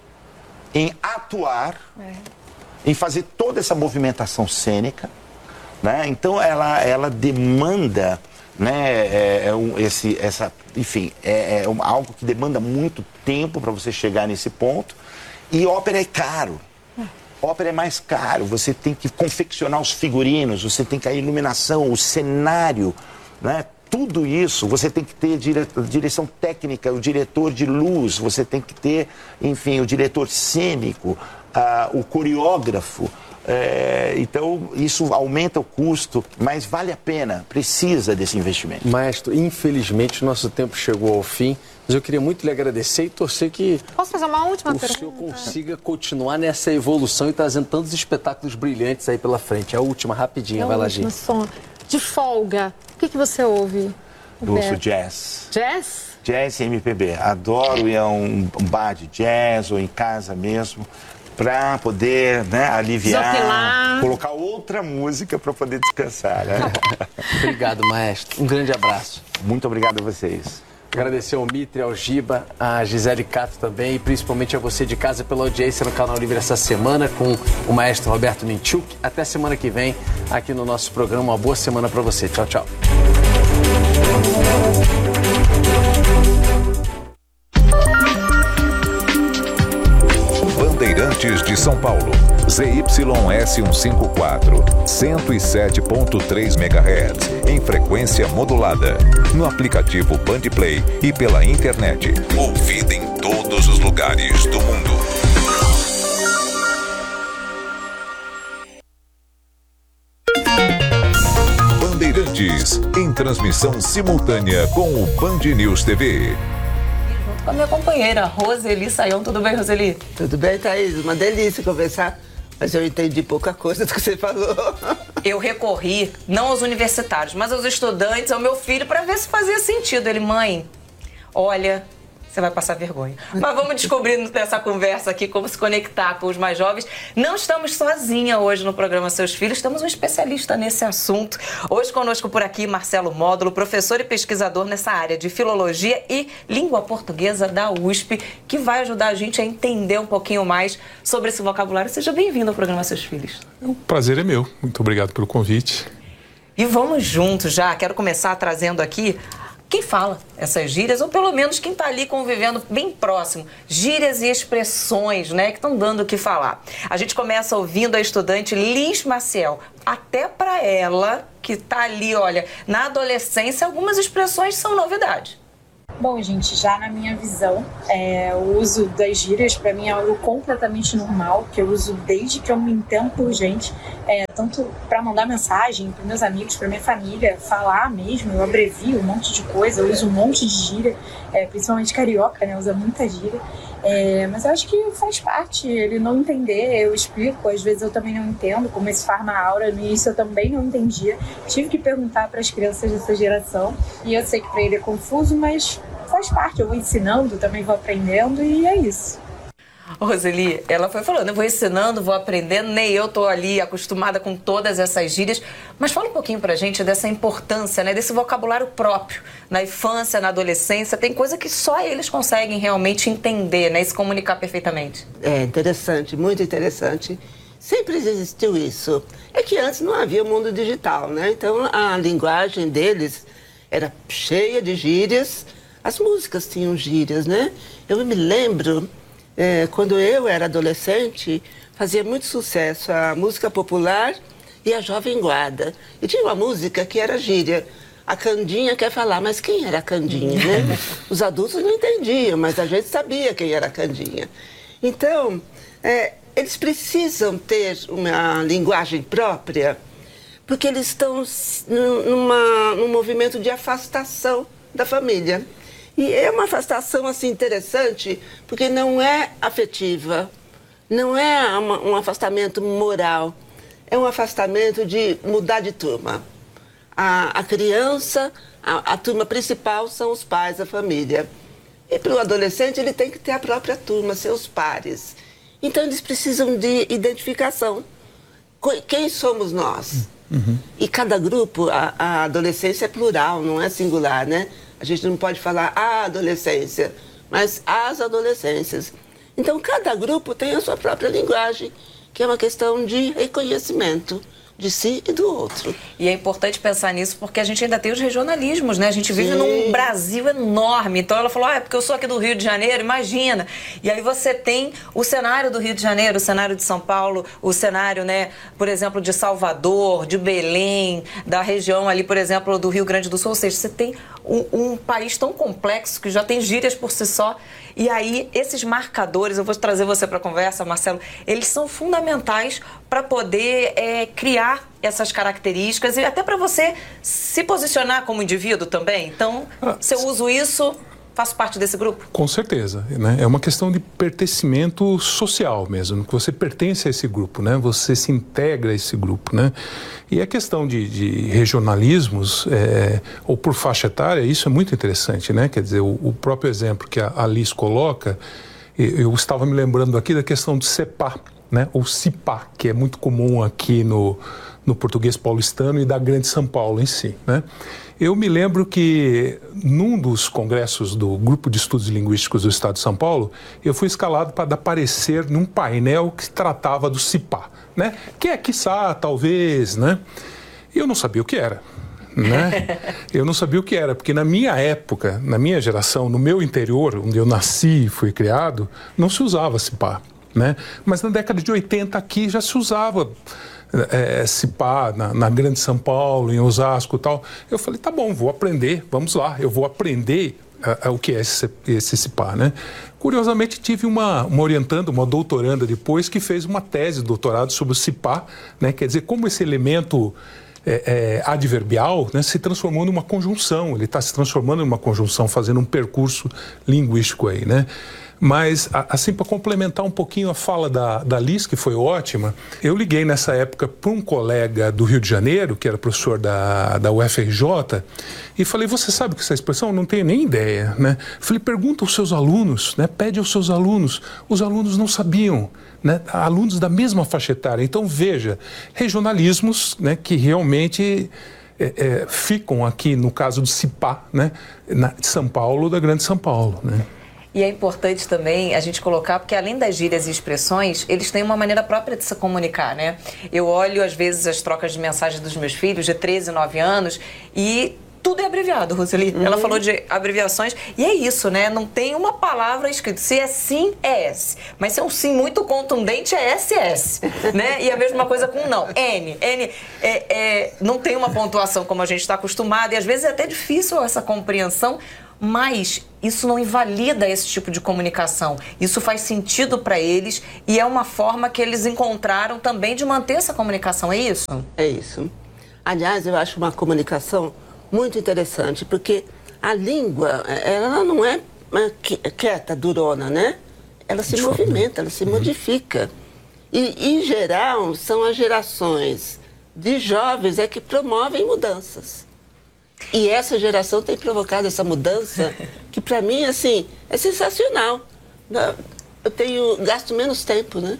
em atuar, é. em fazer toda essa movimentação cênica. Né? Então ela, ela demanda, né, é, é um, esse, essa, enfim, é, é um, algo que demanda muito tempo para você chegar nesse ponto. E ópera é caro. Ópera é mais caro. Você tem que confeccionar os figurinos, você tem que a iluminação, o cenário, né? Tudo isso, você tem que ter dire, direção técnica, o diretor de luz, você tem que ter, enfim, o diretor cênico, uh, o coreógrafo. É, então, isso aumenta o custo, mas vale a pena, precisa desse investimento. Maestro, infelizmente o nosso tempo chegou ao fim, mas eu queria muito lhe agradecer e torcer que Posso fazer uma última o pergunta? senhor consiga continuar nessa evolução e trazendo tantos espetáculos brilhantes aí pela frente. A última, rapidinha, é vai lá, gente. De folga, o que, que você ouve? Eu ouço jazz. Jazz? Jazz e M P B. Adoro ir a um, um bar de jazz ou em casa mesmo, para poder, né, aliviar, Desopilar. colocar outra música para poder descansar. Né? Obrigado, maestro. Um grande abraço. Muito obrigado a vocês. Agradecer ao Mitre, ao Giba, a Gisele Cato também, e principalmente a você de casa pela audiência no Canal Livre essa semana com o maestro Roberto Mitchuk. Até semana que vem aqui no nosso programa. Uma boa semana para você. Tchau, tchau. Bandeirantes de São Paulo, Z Y S cento e cinquenta e quatro, cento e sete ponto três megahertz, em frequência modulada, no aplicativo Bandplay e pela internet. Ouvida em todos os lugares do mundo. Bandeirantes, em transmissão simultânea com o Band News T V. Com a minha companheira, Roseli Saião. Tudo bem, Roseli? Tudo bem, Thaís? Uma delícia conversar, mas eu entendi pouca coisa do que você falou. Eu recorri, não aos universitários, mas aos estudantes, ao meu filho, para ver se fazia sentido. Ele, mãe, olha, você vai passar vergonha. Mas vamos descobrir nessa conversa aqui como se conectar com os mais jovens. Não estamos sozinha hoje no programa Seus Filhos, temos um especialista nesse assunto. Hoje conosco por aqui, Marcelo Módulo, professor e pesquisador nessa área de filologia e língua portuguesa da U S P, que vai ajudar a gente a entender um pouquinho mais sobre esse vocabulário. Seja bem-vindo ao programa Seus Filhos. O prazer é meu. Muito obrigado pelo convite. E vamos juntos já. Quero começar trazendo aqui quem fala essas gírias, ou pelo menos quem está ali convivendo bem próximo. Gírias e expressões, né, que estão dando o que falar. A gente começa ouvindo a estudante Liz Maciel. Até para ela, que está ali, olha, na adolescência, algumas expressões são novidade. Bom, gente, já na minha visão, é, o uso das gírias para mim é algo completamente normal, que eu uso desde que eu me entendo por gente, é, tanto para mandar mensagem para meus amigos, para minha família, falar mesmo, eu abrevio um monte de coisa, eu uso um monte de gíria, é, principalmente carioca, né, usa muita gíria, é, mas eu acho que faz parte, ele não entender, eu explico, às vezes eu também não entendo, como esse farma-aura, no início eu também não entendia, tive que perguntar para as crianças dessa geração, e eu sei que para ele é confuso, mas faz parte, eu vou ensinando, também vou aprendendo e é isso. Roseli, ela foi falando, eu vou ensinando, vou aprendendo, nem eu tô ali acostumada com todas essas gírias, mas fala um pouquinho pra gente dessa importância, né, desse vocabulário próprio, na infância, na adolescência, tem coisa que só eles conseguem realmente entender, né, e se comunicar perfeitamente. É interessante, muito interessante. Sempre existiu isso. É que antes não havia o mundo digital, né, então a linguagem deles era cheia de gírias. As músicas tinham gírias, né? Eu me lembro, é, quando eu era adolescente, fazia muito sucesso a música popular e a Jovem Guarda. E tinha uma música que era gíria. A Candinha quer falar, mas quem era a Candinha, né? Os adultos não entendiam, mas a gente sabia quem era a Candinha. Então, é, eles precisam ter uma linguagem própria, porque eles estão numa, num movimento de afastação da família. E é uma afastação, assim, interessante, porque não é afetiva, não é uma, um afastamento moral, é um afastamento de mudar de turma. A, a criança, a, a turma principal são os pais, a família. E para o adolescente, ele tem que ter a própria turma, seus pares. Então, eles precisam de identificação. Quem somos nós? Uhum. E cada grupo, a, a adolescência é plural, não é singular, né? A gente não pode falar a adolescência, mas as adolescências. Então, cada grupo tem a sua própria linguagem, que é uma questão de reconhecimento de si e do outro. E é importante pensar nisso porque a gente ainda tem os regionalismos, né? A gente vive Sim. num Brasil enorme. Então ela falou, ah, é porque eu sou aqui do Rio de Janeiro, imagina. E aí você tem o cenário do Rio de Janeiro, o cenário de São Paulo, o cenário, né, por exemplo, de Salvador, de Belém, da região ali, por exemplo, do Rio Grande do Sul. Ou seja, você tem um, um país tão complexo que já tem gírias por si só. E aí, esses marcadores, eu vou trazer você para a conversa, Marcelo, eles são fundamentais para poder é, criar essas características e até para você se posicionar como indivíduo também. Então, ah, se eu uso isso, faço parte desse grupo? Com certeza, né? É uma questão de pertencimento social mesmo, que você pertence a esse grupo, né? Você se integra a esse grupo, né? E a questão de, de regionalismos, é, ou por faixa etária, isso é muito interessante, né? Quer dizer, o, o próprio exemplo que a Alice coloca, eu estava me lembrando aqui da questão do CEPA, né? Ou CIPA, que é muito comum aqui no, no português paulistano e da Grande São Paulo em si, né? Eu me lembro que num dos congressos do Grupo de Estudos Linguísticos do Estado de São Paulo, eu fui escalado para dar parecer num painel que tratava do CIPA, né? Que é, quiçá, talvez, né? E eu não sabia o que era, né? Eu não sabia o que era, porque na minha época, na minha geração, no meu interior, onde eu nasci e fui criado, não se usava CIPA, né? Mas na década de oitenta aqui já se usava É, CIPA, na, na Grande São Paulo, em Osasco e tal. Eu falei, tá bom, vou aprender, vamos lá, eu vou aprender uh, uh, o que é esse, esse CIPA, né? Curiosamente, tive uma, uma orientanda, uma doutoranda depois, que fez uma tese de doutorado sobre o CIPA, né? Quer dizer, como esse elemento é, é, adverbial, né, se transformou numa conjunção, ele está se transformando numa conjunção, fazendo um percurso linguístico aí, né? Mas, assim, para complementar um pouquinho a fala da, da Liz, que foi ótima, eu liguei nessa época para um colega do Rio de Janeiro, que era professor da, da U F R J, e falei, você sabe que essa expressão? Não tenho nem ideia, né? Falei, pergunta aos seus alunos, né? Pede aos seus alunos. Os alunos não sabiam, né? Alunos da mesma faixa etária. Então, veja, regionalismos, né, que realmente é, é, ficam aqui, no caso do CIPA, né, na, de São Paulo, da Grande São Paulo, né? E é importante também a gente colocar, porque além das gírias e expressões, eles têm uma maneira própria de se comunicar, né? Eu olho, às vezes, as trocas de mensagens dos meus filhos, de treze, nove anos, e tudo é abreviado, Roseli. Uhum. Ela falou de abreviações e é isso, né? Não tem uma palavra escrita. Se é sim, é S. Mas se é um sim muito contundente, é S S, né? E a mesma coisa com não. N. N é, é, não tem uma pontuação como a gente está acostumado e às vezes é até difícil essa compreensão, mas isso não invalida esse tipo de comunicação. Isso faz sentido para eles e é uma forma que eles encontraram também de manter essa comunicação, é isso? É isso. Aliás, eu acho uma comunicação muito interessante, porque a língua, ela não é quieta, durona, né? Ela se movimenta, ela se modifica. E, em geral, são as gerações de jovens é que promovem mudanças. E essa geração tem provocado essa mudança que, para mim, assim, é sensacional. Eu tenho gasto menos tempo, né?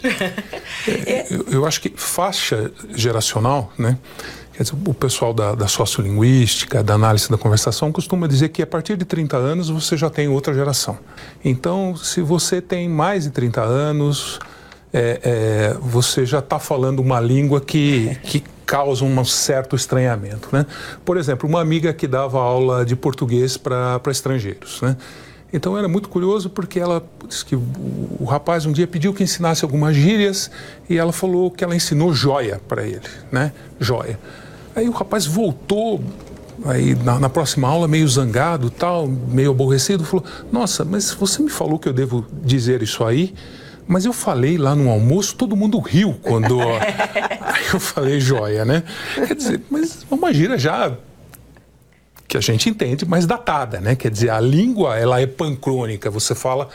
Eu, eu acho que faixa geracional, né? Quer dizer, o pessoal da, da sociolinguística, da análise da conversação, costuma dizer que a partir de trinta anos você já tem outra geração. Então, se você tem mais de trinta anos, é, é, você já está falando uma língua que, que causa um certo estranhamento, né? Por exemplo, uma amiga que dava aula de português para estrangeiros, né? Então era muito curioso porque ela disse que o, o rapaz um dia pediu que ensinasse algumas gírias e ela falou que ela ensinou joia para ele, né? Joia. Aí o rapaz voltou aí na, na próxima aula meio zangado, tal, meio aborrecido, falou: nossa, mas você me falou que eu devo dizer isso aí, mas eu falei lá no almoço, todo mundo riu quando aí eu falei joia, né? Quer dizer, mas uma gíria já que a gente entende, mas datada, né? Quer dizer, a língua, ela é pancrônica, você fala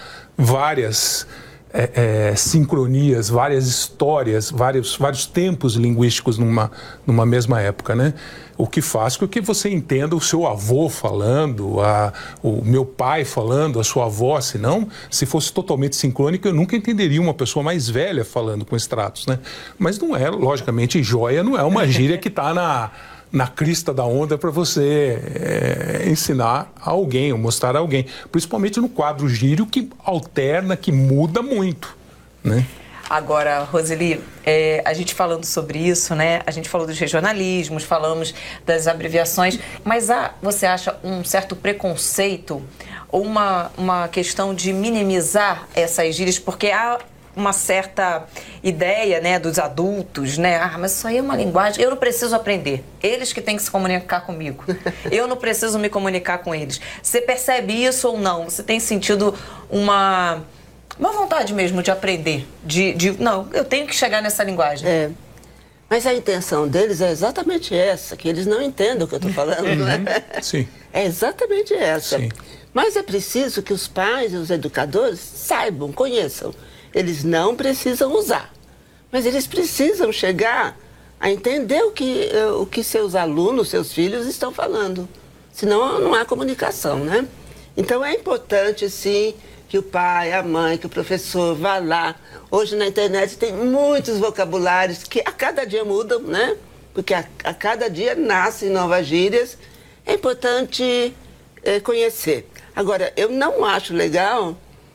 várias é, é, sincronias, várias histórias, vários, vários tempos linguísticos numa, numa mesma época, né? O que faz com que você entenda o seu avô falando, a, o meu pai falando, a sua avó, senão, se fosse totalmente sincrônico, eu nunca entenderia uma pessoa mais velha falando com extratos, né? Mas não é, logicamente, joia não é uma gíria que está na... na crista da onda para você é, ensinar a alguém, ou mostrar a alguém. Principalmente no quadro gírio que alterna, que muda muito, né? Agora, Roseli, é, a gente falando sobre isso, né? A gente falou dos regionalismos, falamos das abreviações, mas há, você acha, um certo preconceito ou uma, uma questão de minimizar essas gírias? Porque há uma certa ideia, né, dos adultos, né? Ah, mas isso aí é uma linguagem, eu não preciso aprender. Eles que têm que se comunicar comigo. Eu não preciso me comunicar com eles. Você percebe isso ou não? Você tem sentido uma, uma vontade mesmo de aprender? De, de, não, eu tenho que chegar nessa linguagem. É. Mas a intenção deles é exatamente essa, que eles não entendam o que eu estou falando, não é? Sim. É exatamente essa. Sim. Mas é preciso que os pais e os educadores saibam, conheçam. Eles não precisam usar, mas eles precisam chegar a entender o que, o que seus alunos, seus filhos estão falando. Senão não há comunicação, né? Então é importante, sim, que o pai, a mãe, que o professor vá lá. Hoje na internet tem muitos vocabulários que a cada dia mudam, né? Porque a, a cada dia nascem novas gírias. É importante é, conhecer. Agora, eu não acho legal...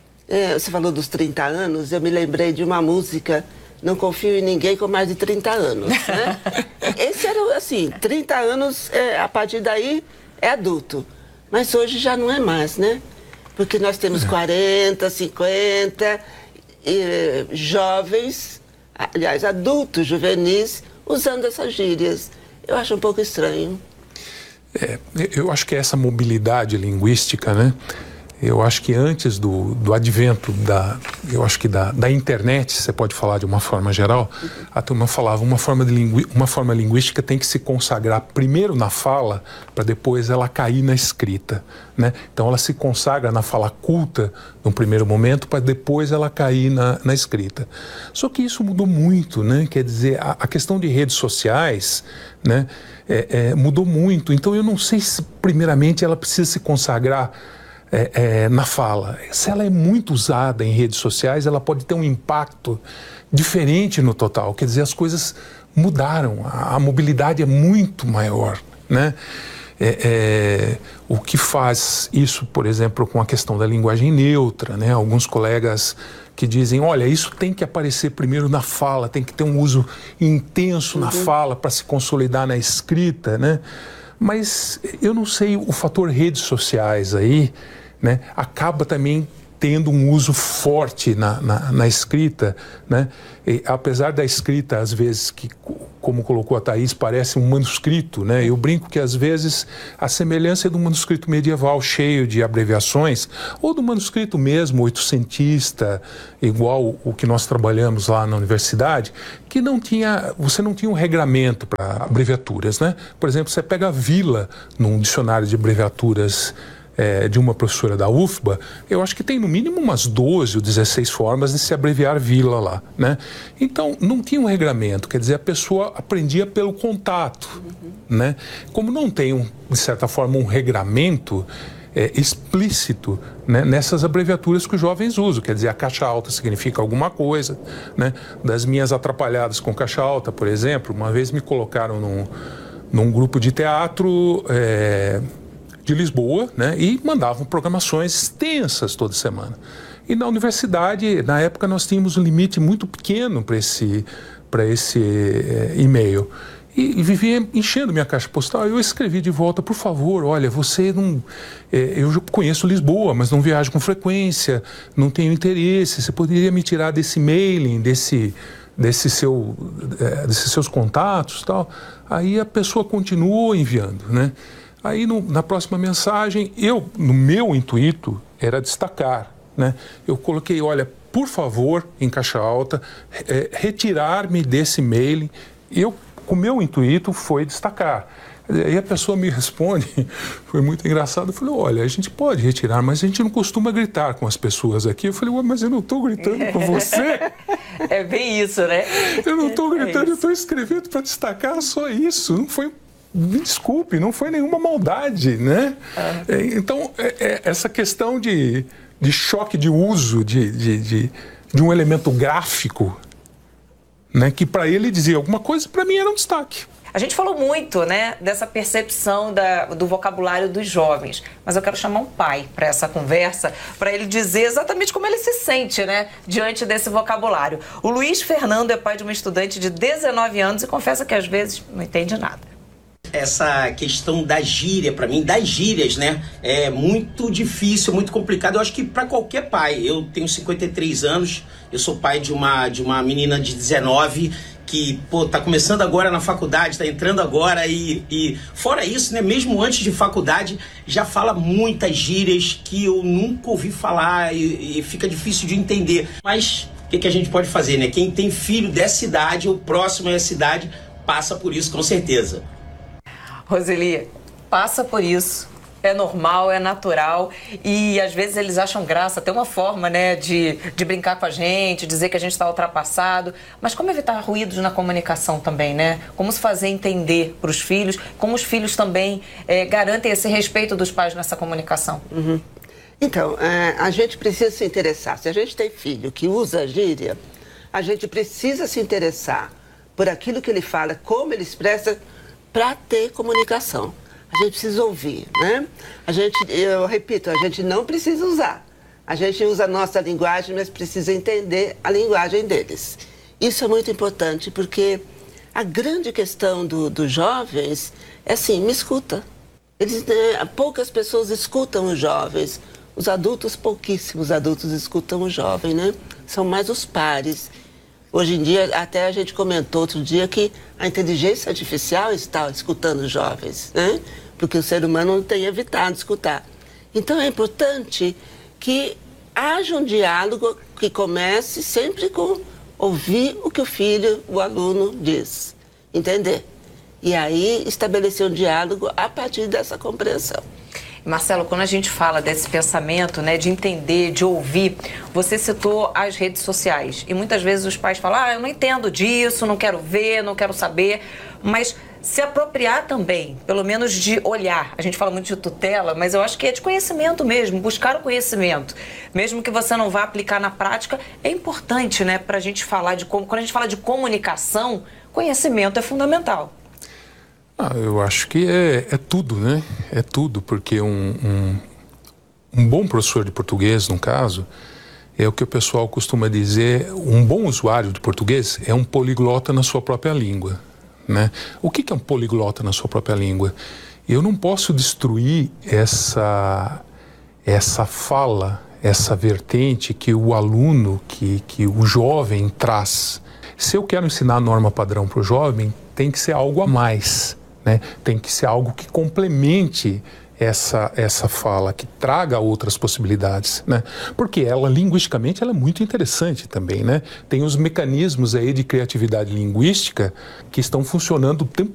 É, você falou dos trinta anos, eu me lembrei de uma música, Não Confio em Ninguém com Mais de trinta anos, né? Esse era, assim, trinta anos, é, a partir daí é adulto. Mas hoje já não é mais, né? Porque nós temos quarenta, cinquenta, e, jovens, aliás, adultos, juvenis, usando essas gírias. Eu acho um pouco estranho. É, eu acho que essa mobilidade linguística, né? Eu acho que antes do, do advento da, eu acho que da, da internet, você pode falar de uma forma geral, a turma falava uma forma, de lingu, uma forma linguística tem que se consagrar primeiro na fala, para depois ela cair na escrita, né? Então ela se consagra na fala culta, num primeiro momento, para depois ela cair na, na escrita. Só que isso mudou muito, né? Quer dizer, a, a questão de redes sociais, né? É, é, mudou muito. Então eu não sei se primeiramente ela precisa se consagrar É, é, na fala. Se ela é muito usada em redes sociais, ela pode ter um impacto diferente no total. Quer dizer, as coisas mudaram, a, a mobilidade é muito maior, né? É, é, o que faz isso, por exemplo, com a questão da linguagem neutra, né? Alguns colegas que dizem, olha, isso tem que aparecer primeiro na fala, tem que ter um uso intenso na fala para se consolidar na escrita, né? Mas eu não sei, o fator redes sociais aí, né, acaba também tendo um uso forte na, na, na escrita, né? E, apesar da escrita, às vezes, que, como colocou a Thaís, parece um manuscrito, né? Eu brinco que, às vezes, a semelhança é do manuscrito medieval cheio de abreviações, ou do manuscrito mesmo, oitocentista, igual o que nós trabalhamos lá na universidade, que não tinha, você não tinha um regramento para abreviaturas, né? Por exemplo, você pega a vila num dicionário de abreviaturas É, de uma professora da U F B A, eu acho que tem no mínimo umas doze ou dezesseis formas de se abreviar vila lá, né? Então, não tinha um regramento, quer dizer, a pessoa aprendia pelo contato, uhum. né? Como não tem, um, de certa forma, um regramento é, explícito, né, nessas abreviaturas que os jovens usam, quer dizer, a caixa alta significa alguma coisa, né? Das minhas atrapalhadas com caixa alta, por exemplo, uma vez me colocaram num, num grupo de teatro... É, de Lisboa, né, e mandavam programações extensas toda semana. E na universidade, na época, nós tínhamos um limite muito pequeno para esse, para esse é, e-mail. E, e vivia enchendo minha caixa postal. Eu escrevi de volta, por favor, olha, você não... É, eu conheço Lisboa, mas não viajo com frequência, não tenho interesse, você poderia me tirar desse mailing, desse... Desse seu, é, desses seus contatos e tal. Aí a pessoa continuou enviando, né? Aí, no, na próxima mensagem, eu, no meu intuito, era destacar, né? Eu coloquei, olha, por favor, em caixa alta, é, retirar-me desse e-mail. Eu, o meu intuito foi destacar. Aí a pessoa me responde, foi muito engraçado, eu falei, olha, a gente pode retirar, mas a gente não costuma gritar com as pessoas aqui. Eu falei, ué, mas eu não estou gritando com você. É bem isso, né? Eu não estou gritando, é eu estou escrevendo para destacar só isso, não foi... Me desculpe, não foi nenhuma maldade, né? Uhum. Então, é, é, essa questão de, de choque de uso de, de, de, de um elemento gráfico, né, que para ele dizia alguma coisa, para mim era um destaque. A gente falou muito, né, dessa percepção da, do vocabulário dos jovens, mas eu quero chamar um pai para essa conversa, para ele dizer exatamente como ele se sente, né, diante desse vocabulário. O Luiz Fernando é pai de uma estudante de dezenove anos e confessa que às vezes não entende nada. Essa questão da gíria, para mim, das gírias, né, é muito difícil, muito complicado. Eu acho que para qualquer pai, eu tenho cinquenta e três anos, eu sou pai de uma, de uma menina de dezenove que, pô, tá começando agora na faculdade, tá entrando agora e, e fora isso, né, mesmo antes de faculdade, já fala muitas gírias que eu nunca ouvi falar e, e fica difícil de entender. Mas o que, que a gente pode fazer, né? Quem tem filho dessa idade ou próximo a essa idade passa por isso com certeza. Roseli, passa por isso, é normal, é natural e às vezes eles acham graça, tem uma forma, né, de, de brincar com a gente, dizer que a gente está ultrapassado, mas como evitar ruídos na comunicação também, né? Como se fazer entender para os filhos, como os filhos também é, garantem esse respeito dos pais nessa comunicação. Uhum. Então, é, a gente precisa se interessar, se a gente tem filho que usa gíria, a gente precisa se interessar por aquilo que ele fala, como ele expressa, para ter comunicação. A gente precisa ouvir, né? A gente, eu repito, a gente não precisa usar. A gente usa a nossa linguagem, mas precisa entender a linguagem deles. Isso é muito importante, porque a grande questão do, dos jovens é assim, me escuta. Eles, né, poucas pessoas escutam os jovens. Os adultos, pouquíssimos adultos escutam o jovem, né? São mais os pares. Hoje em dia, até a gente comentou outro dia que a inteligência artificial está escutando os jovens, né? Porque o ser humano não tem evitado escutar. Então, é importante que haja um diálogo que comece sempre com ouvir o que o filho, o aluno diz, entender. E aí, estabelecer um diálogo a partir dessa compreensão. Marcelo, quando a gente fala desse pensamento, né, de entender, de ouvir, você citou as redes sociais. E muitas vezes os pais falam, ah, eu não entendo disso, não quero ver, não quero saber. Mas se apropriar também, pelo menos de olhar. A gente fala muito de tutela, mas eu acho que é de conhecimento mesmo, buscar o conhecimento. Mesmo que você não vá aplicar na prática, é importante, né, pra gente falar de como. Quando a gente fala de comunicação, conhecimento é fundamental. Ah, eu acho que é, é tudo, né? É tudo, porque um, um, um bom professor de português, no caso, é o que o pessoal costuma dizer, um bom usuário de português é um poliglota na sua própria língua, né? O que, que é um poliglota na sua própria língua? Eu não posso destruir essa, essa fala, essa vertente que o aluno, que, que o jovem traz. Se eu quero ensinar a norma padrão para o jovem, tem que ser algo a mais, né? Tem que ser algo que complemente essa, essa fala, que traga outras possibilidades, né? Porque ela, linguisticamente, ela é muito interessante também, né? Tem os mecanismos aí de criatividade linguística que estão funcionando o tempo